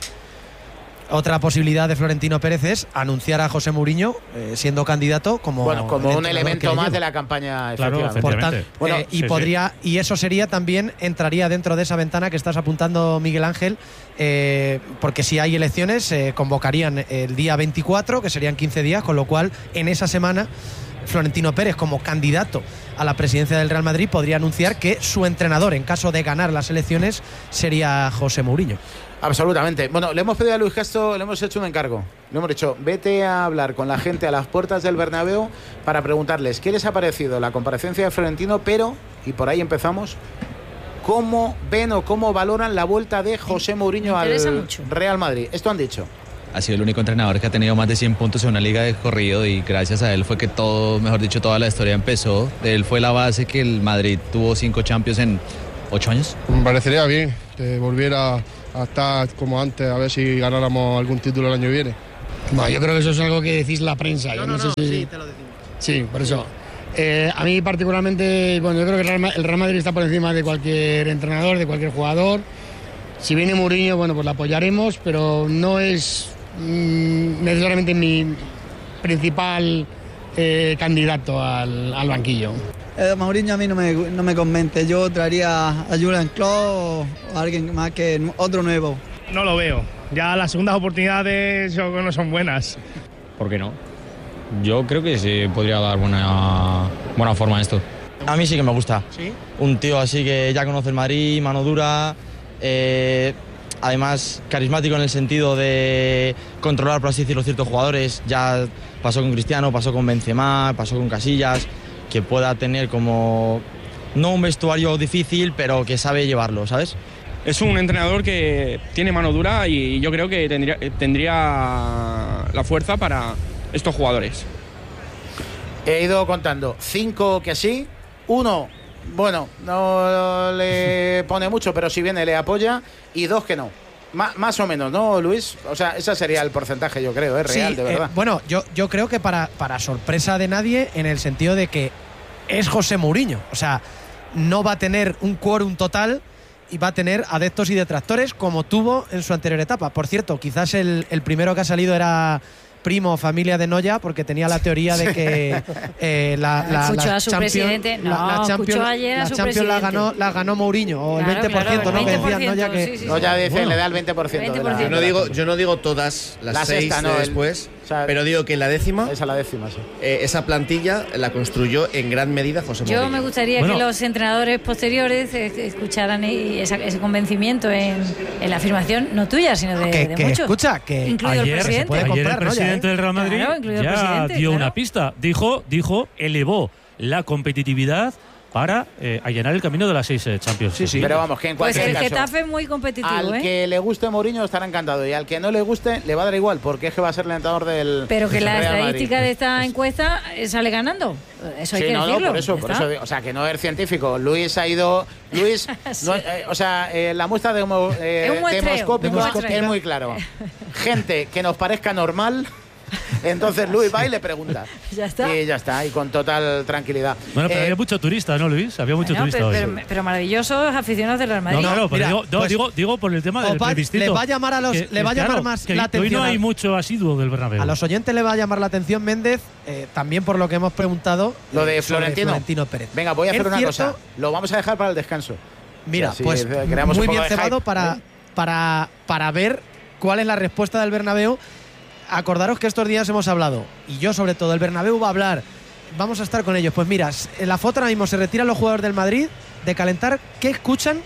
otra posibilidad de Florentino Pérez es anunciar a José Mourinho eh, siendo candidato como, bueno, como un elemento más de la campaña. Claro, por tanto, bueno, eh, y sí, podría sí. y eso sería también entraría dentro de esa ventana que estás apuntando, Miguel Ángel, eh, porque si hay elecciones se eh, convocarían el día veinticuatro, que serían quince días, con lo cual en esa semana Florentino Pérez, como candidato a la presidencia del Real Madrid, podría anunciar que su entrenador, en caso de ganar las elecciones, sería José Mourinho. Absolutamente. Bueno, le hemos pedido a Luis Castro, le hemos hecho un encargo. Le hemos dicho, vete a hablar con la gente a las puertas del Bernabéu para preguntarles qué les ha parecido la comparecencia de Florentino, pero, y por ahí empezamos, cómo ven o cómo valoran la vuelta de José Mourinho al mucho. Real Madrid. Esto han dicho. Ha sido el único entrenador que ha tenido más de cien puntos en una liga de corrido y gracias a él fue que todo, mejor dicho, toda la historia empezó. De él fue la base que el Madrid tuvo cinco Champions en ocho años. Me parecería bien que volviera a estar como antes, a ver si ganáramos algún título el año que viene. No, yo creo que eso es algo que decís la prensa. No, yo no, no, no, sé si... sí, te lo decimos. Sí, por eso. Eh, a mí particularmente, bueno, yo creo que el Real Madrid está por encima de cualquier entrenador, de cualquier jugador. Si viene Mourinho, bueno, pues la apoyaremos, pero no es mmm, necesariamente mi principal eh, candidato al, al banquillo. Eh, Mourinho a mí no me, no me convence. Yo traería a Jurgen Klopp o a alguien más, que otro nuevo. No lo veo. Ya las segundas oportunidades no son buenas. ¿Por qué no? Yo creo que se podría dar buena, buena forma a esto. A mí sí que me gusta. ¿Sí? Un tío así que ya conoce el Madrid, mano dura, eh, además carismático en el sentido de controlar, por así decirlo, ciertos jugadores. Ya pasó con Cristiano, pasó con Benzema, pasó con Casillas, que pueda tener como, no un vestuario difícil, pero que sabe llevarlo, ¿sabes? Es un entrenador que tiene mano dura y yo creo que tendría, tendría la fuerza para estos jugadores. He ido contando cinco que sí, uno, bueno, no le pone mucho, pero si viene le apoya, y dos que no. Más, más o menos, ¿no, Luis? O sea, ese sería el porcentaje, yo creo, es real, sí, de verdad. Eh, bueno, yo, yo creo que para, para sorpresa de nadie, en el sentido de que es José Mourinho. O sea, no va a tener un quórum total y va a tener adeptos y detractores como tuvo en su anterior etapa. Por cierto, quizás el, el primero que ha salido era primo, familia de Noya, porque tenía la teoría de que eh, la, la, escuchó la a su Champions, presidente. No, la, la Champions, ayer a la su Champions la presidente. ganó, la ganó Mourinho, o el Claro, veinte por ciento, claro, ¿no? Que el veinte por decían ciento, Noya que… sí, sí, No, ya dice, Bueno. le da el veinte por ciento. veinte por de la, ciento. Yo no digo, yo no digo todas las La seis sexta, de no, el- después, o sea, pero digo que la décima, esa la décima, sí. eh, esa plantilla la construyó en gran medida José Yo Mourinho. me gustaría Bueno. que los entrenadores posteriores eh, escucharan y esa- ese convencimiento en, en la afirmación, no tuya, sino de, Que- de que muchos. escucha, que incluido el Ayer, presidente. puede ayer comprar, el ¿no? presidente Ya, ¿eh? del Real Madrid Claro, incluido el ya presidente, dio claro. una pista. Dijo, dijo, elevó la competitividad para eh, allanar el camino de las seis eh, Champions. Sí, sí. Pero vamos, que en Pues cualquier el caso, Getafe es muy competitivo, al ¿eh? que le guste Mourinho estará encantado, y al que no le guste le va a dar igual, porque es que va a ser el entrenador del Pero que la Real Madrid. estadística de esta encuesta eh, sale ganando. Eso hay Sí, que no, no, decirlo. por eso, Ya por está. eso, o sea, que no es científico. Luis ha ido, Luis, Sí. no, eh, o sea, eh, la muestra de homo, eh, Es un muestreo, demoscópica un muestreo. es muy claro. Gente que nos parezca normal, entonces Luis va y le pregunta. Ya está. Y ya está, y con total tranquilidad. Bueno, pero Eh, había mucho turista, ¿no, Luis? Había mucho Bueno, turista pero, hoy. pero- pero maravillosos aficionados del Real No, Madrid. claro, pero Mira, digo, no, pues- digo, digo por el tema del o va- plebiscito. le va a llamar a los- Que- le va a que, llamar claro, más que la hoy no atención hay al- mucho asiduo del Bernabéu. A los oyentes le va a llamar la atención Méndez, eh, también por lo que hemos preguntado. Lo de eh, sobre Florentino. Florentino Pérez. Venga, voy a hacer Es una cierto- cosa. Lo vamos a dejar para el descanso. Mira, Así, pues eh, creamos muy un poco bien de cebado hype, para, ¿eh? para, para ver cuál es la respuesta del Bernabéu. Acordaros que estos días hemos hablado, y yo sobre todo, el Bernabéu va a hablar, vamos a estar con ellos. Pues mira, en la foto ahora mismo se retiran los jugadores del Madrid de calentar. ¿Qué escuchan?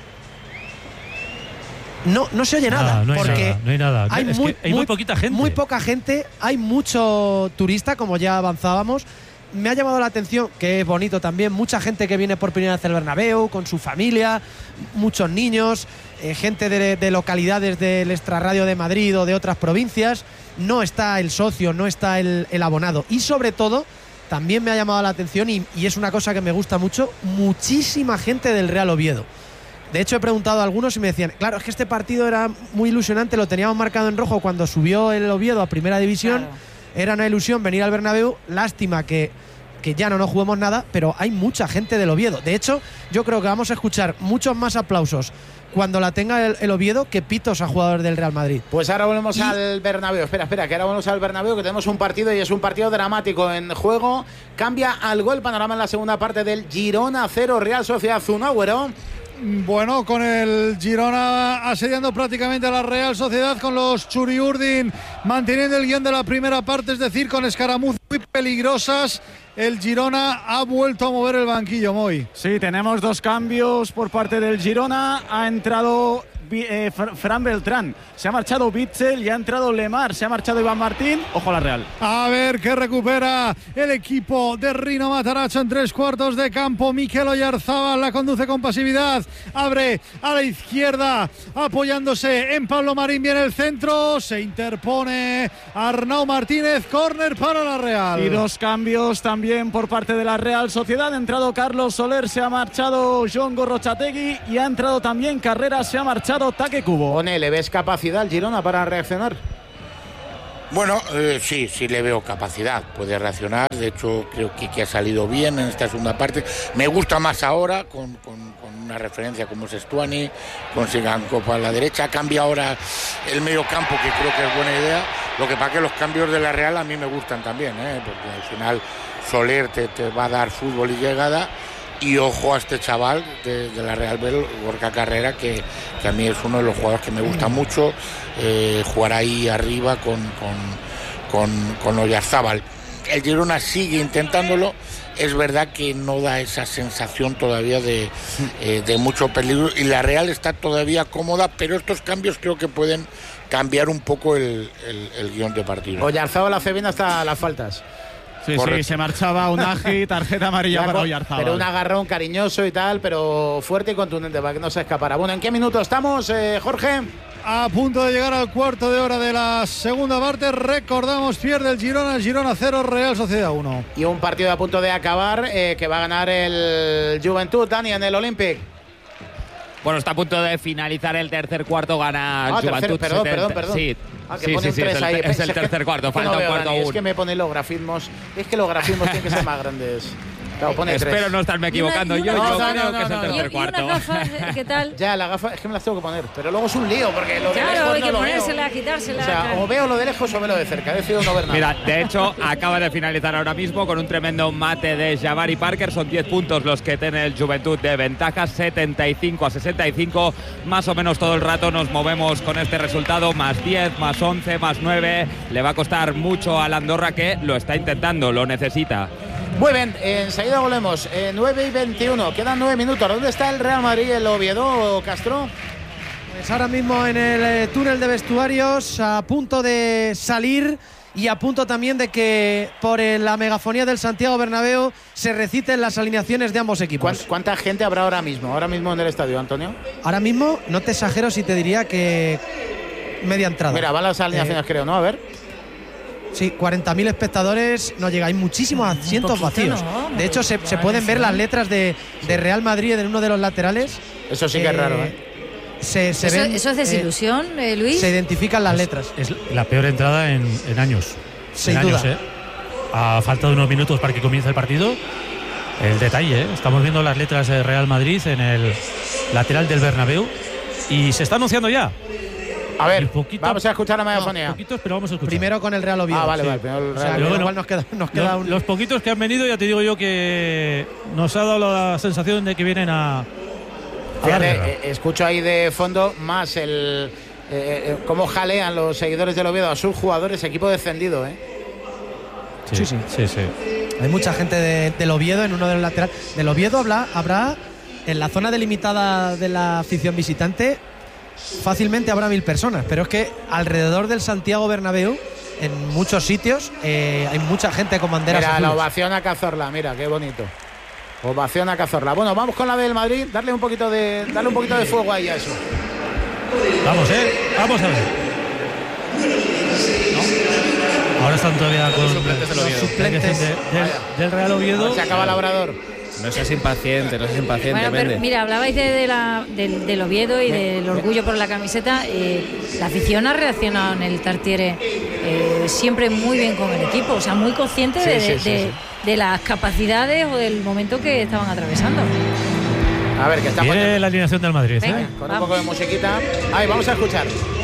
No, no se oye nada, Ah, no hay porque nada, no hay nada. hay, Es muy, que hay muy poquita gente. Muy poca gente, hay mucho turista, como ya avanzábamos, me ha llamado la atención, que es bonito también, mucha gente que viene por primera vez al Bernabéu con su familia, muchos niños, eh, gente de, de localidades del extrarradio de Madrid o de otras provincias. No está el socio, no está el, el abonado. Y sobre todo, también me ha llamado la atención, y, y es una cosa que me gusta mucho, muchísima gente del Real Oviedo. De hecho, he preguntado a algunos y me decían, claro, es que este partido era muy ilusionante, lo teníamos marcado en rojo cuando subió el Oviedo a Primera División. Claro. Era una ilusión venir al Bernabéu. Lástima que, que ya no nos juguemos nada, pero hay mucha gente del Oviedo. De hecho, yo creo que vamos a escuchar muchos más aplausos cuando la tenga el, el Oviedo que pitos a jugadores del Real Madrid. Pues ahora volvemos y... al Bernabéu. Espera, espera, que ahora volvemos al Bernabéu, que tenemos un partido y es un partido dramático en juego. Cambia algo el panorama en la segunda parte del Girona cero, Real Sociedad uno, Agüero. Bueno, con el Girona asediando prácticamente a la Real Sociedad, con los Churiurdin manteniendo el guión de la primera parte, es decir, con escaramuzas muy peligrosas. El Girona ha vuelto a mover el banquillo, Moy. Sí, tenemos dos cambios por parte del Girona. Ha entrado eh, Fran Beltrán, se ha marchado Bitzel y ha entrado Lemar, se ha marchado Iván Martín. Ojo a la Real. A ver qué recupera el equipo de Rino Matarazzo en tres cuartos de campo. Mikel Oyarzábal la conduce con pasividad, abre a la izquierda apoyándose en Pablo Marín, viene el centro, se interpone Arnau Martínez, córner para la Real. Y dos cambios también por parte de la Real Sociedad. Ha entrado Carlos Soler, se ha marchado John Gorrochategui y ha entrado también Carreras, se ha marchado Taque Cubo. One, ¿le ves capacidad al Girona para reaccionar? Bueno, eh, sí, sí le veo capacidad, puede reaccionar. De hecho, creo que, que ha salido bien en esta segunda parte. Me gusta más ahora, con, con, con una referencia como Sestuani, con Siganco a la derecha. Cambia ahora el medio campo, que creo que es buena idea. Lo que pasa que los cambios de la Real a mí me gustan también, ¿eh? Porque al final Soler te, te va a dar fútbol y llegada. Y ojo a este chaval de, de la Real Bel, Gorka Carrera, que, que a mí es uno de los jugadores que me gusta mucho, eh, jugar ahí arriba con, con, con, con Oyarzábal. El Girona sigue intentándolo, es verdad que no da esa sensación todavía de, eh, de mucho peligro, y la Real está todavía cómoda, pero estos cambios creo que pueden cambiar un poco el, el, el guión de partido. Oyarzábal hace bien hasta las faltas. Sí, Correcto. sí, se marchaba Unagi, tarjeta amarilla para Oyarzábal. Pero un agarrón cariñoso y tal, pero fuerte y contundente para que no se escapara. Bueno, ¿en qué minuto estamos, eh, Jorge? A punto de llegar al cuarto de hora de la segunda parte. Recordamos, pierde el Girona, el Girona cero, Real Sociedad uno. Y un partido a punto de acabar, eh, que va a ganar el Juventud, Dani, en el Olympic. Bueno, está a punto de finalizar el tercer cuarto, gana ah, Juventud. Tercer, perdón, setenta. perdón, perdón. Sí, ah, que sí, pone sí, un sí, es el, ahí. es el tercer cuarto, falta no un cuarto Dani, aún. Es que me pone los grafismos, es que los grafismos tienen que ser más grandes. Claro, pone Espero tres. no estarme equivocando. Y una, y yo una, yo no, creo no, que es el no, tercer no. cuarto. ¿Y unas gafas, qué tal? Ya, las gafas es que me las tengo que poner, pero luego es un lío porque lo de claro, lejos hay no que lo ponérselas, veo. quitárselas. O sea, o veo lo de lejos o veo lo de cerca. He decidido no ver nada. Mira, de hecho, acaba de finalizar ahora mismo con un tremendo mate de Jabari Parker. Son diez puntos los que tiene el Juventud de ventaja, setenta y cinco a sesenta y cinco. Más o menos todo el rato nos movemos con este resultado. Más diez, más once, más nueve. Le va a costar mucho al Andorra, que lo está intentando, lo necesita. Muy bien, enseguida volvemos. Eh, nueve y veintiuno, quedan nueve minutos. ¿Dónde está el Real Madrid, el Oviedo, Castro? Pues ahora mismo en el eh, túnel de vestuarios, a punto de salir y a punto también de que por eh, la megafonía del Santiago Bernabéu se reciten las alineaciones de ambos equipos. ¿Cuánta gente habrá ahora mismo, ahora mismo en el estadio, Antonio? Ahora mismo, no te exagero si te diría que media entrada. Mira, van las alineaciones, eh, creo, ¿no? A ver. Sí, cuarenta mil espectadores, no llega, hay muchísimos asientos vacíos. No, de hecho, se, se pueden ver las letras de, de Real Madrid en uno de los laterales. Eso sí que eh, es raro, ¿eh? Se, se ¿Eso, ven, ¿Eso es desilusión, eh, Luis? Se identifican las letras. Es, es la peor entrada en, en años. Sin en duda. Años, ¿eh? A falta de unos minutos para que comience el partido. El detalle, ¿eh? Estamos viendo las letras de Real Madrid en el lateral del Bernabéu y se está anunciando ya. A ver, poquito, vamos a escuchar la megafonía. No, poquitos, pero vamos a escuchar. Primero con el Real Oviedo. Ah, vale, sí. vale. Primero el Real o sea, Oviedo. Bueno, igual nos queda, nos queda los, un... los poquitos que han venido, ya te digo yo que nos ha dado la sensación de que vienen a... a Fíjate, eh, escucho ahí de fondo más el... Eh, eh, cómo jalean los seguidores del Oviedo a sus jugadores, equipo descendido, ¿eh? Sí, sí, sí. sí, sí. Hay mucha gente de, del Oviedo en uno de los laterales. Del Oviedo habrá, habrá en la zona delimitada de la afición visitante fácilmente habrá mil personas, pero es que alrededor del Santiago Bernabéu en muchos sitios eh, hay mucha gente con banderas Mira, azules. la ovación a Cazorla, mira, qué bonito. Ovación a Cazorla. Bueno, vamos con la del Madrid, darle un poquito de, darle un poquito de fuego ahí a eso. Vamos, eh, vamos a ver. ¿No? Ahora están todavía con los suplentes del Oviedo. Suplentes. De- del, del Real Oviedo. Se acaba Labrador. No seas impaciente, no seas impaciente, Bueno, pero Mende. mira, hablabais de, de la, del, del Oviedo y del orgullo por la camiseta. Eh, la afición ha reaccionado en el Tartiere eh, siempre muy bien con el equipo, o sea, muy consciente Sí, de, sí, de, sí, de- sí. de las capacidades o del momento que estaban atravesando. A ver, que estamos Viene la alineación del Madrid. Venga, ¿eh? con un poco de musiquita. Ahí, vamos a escuchar.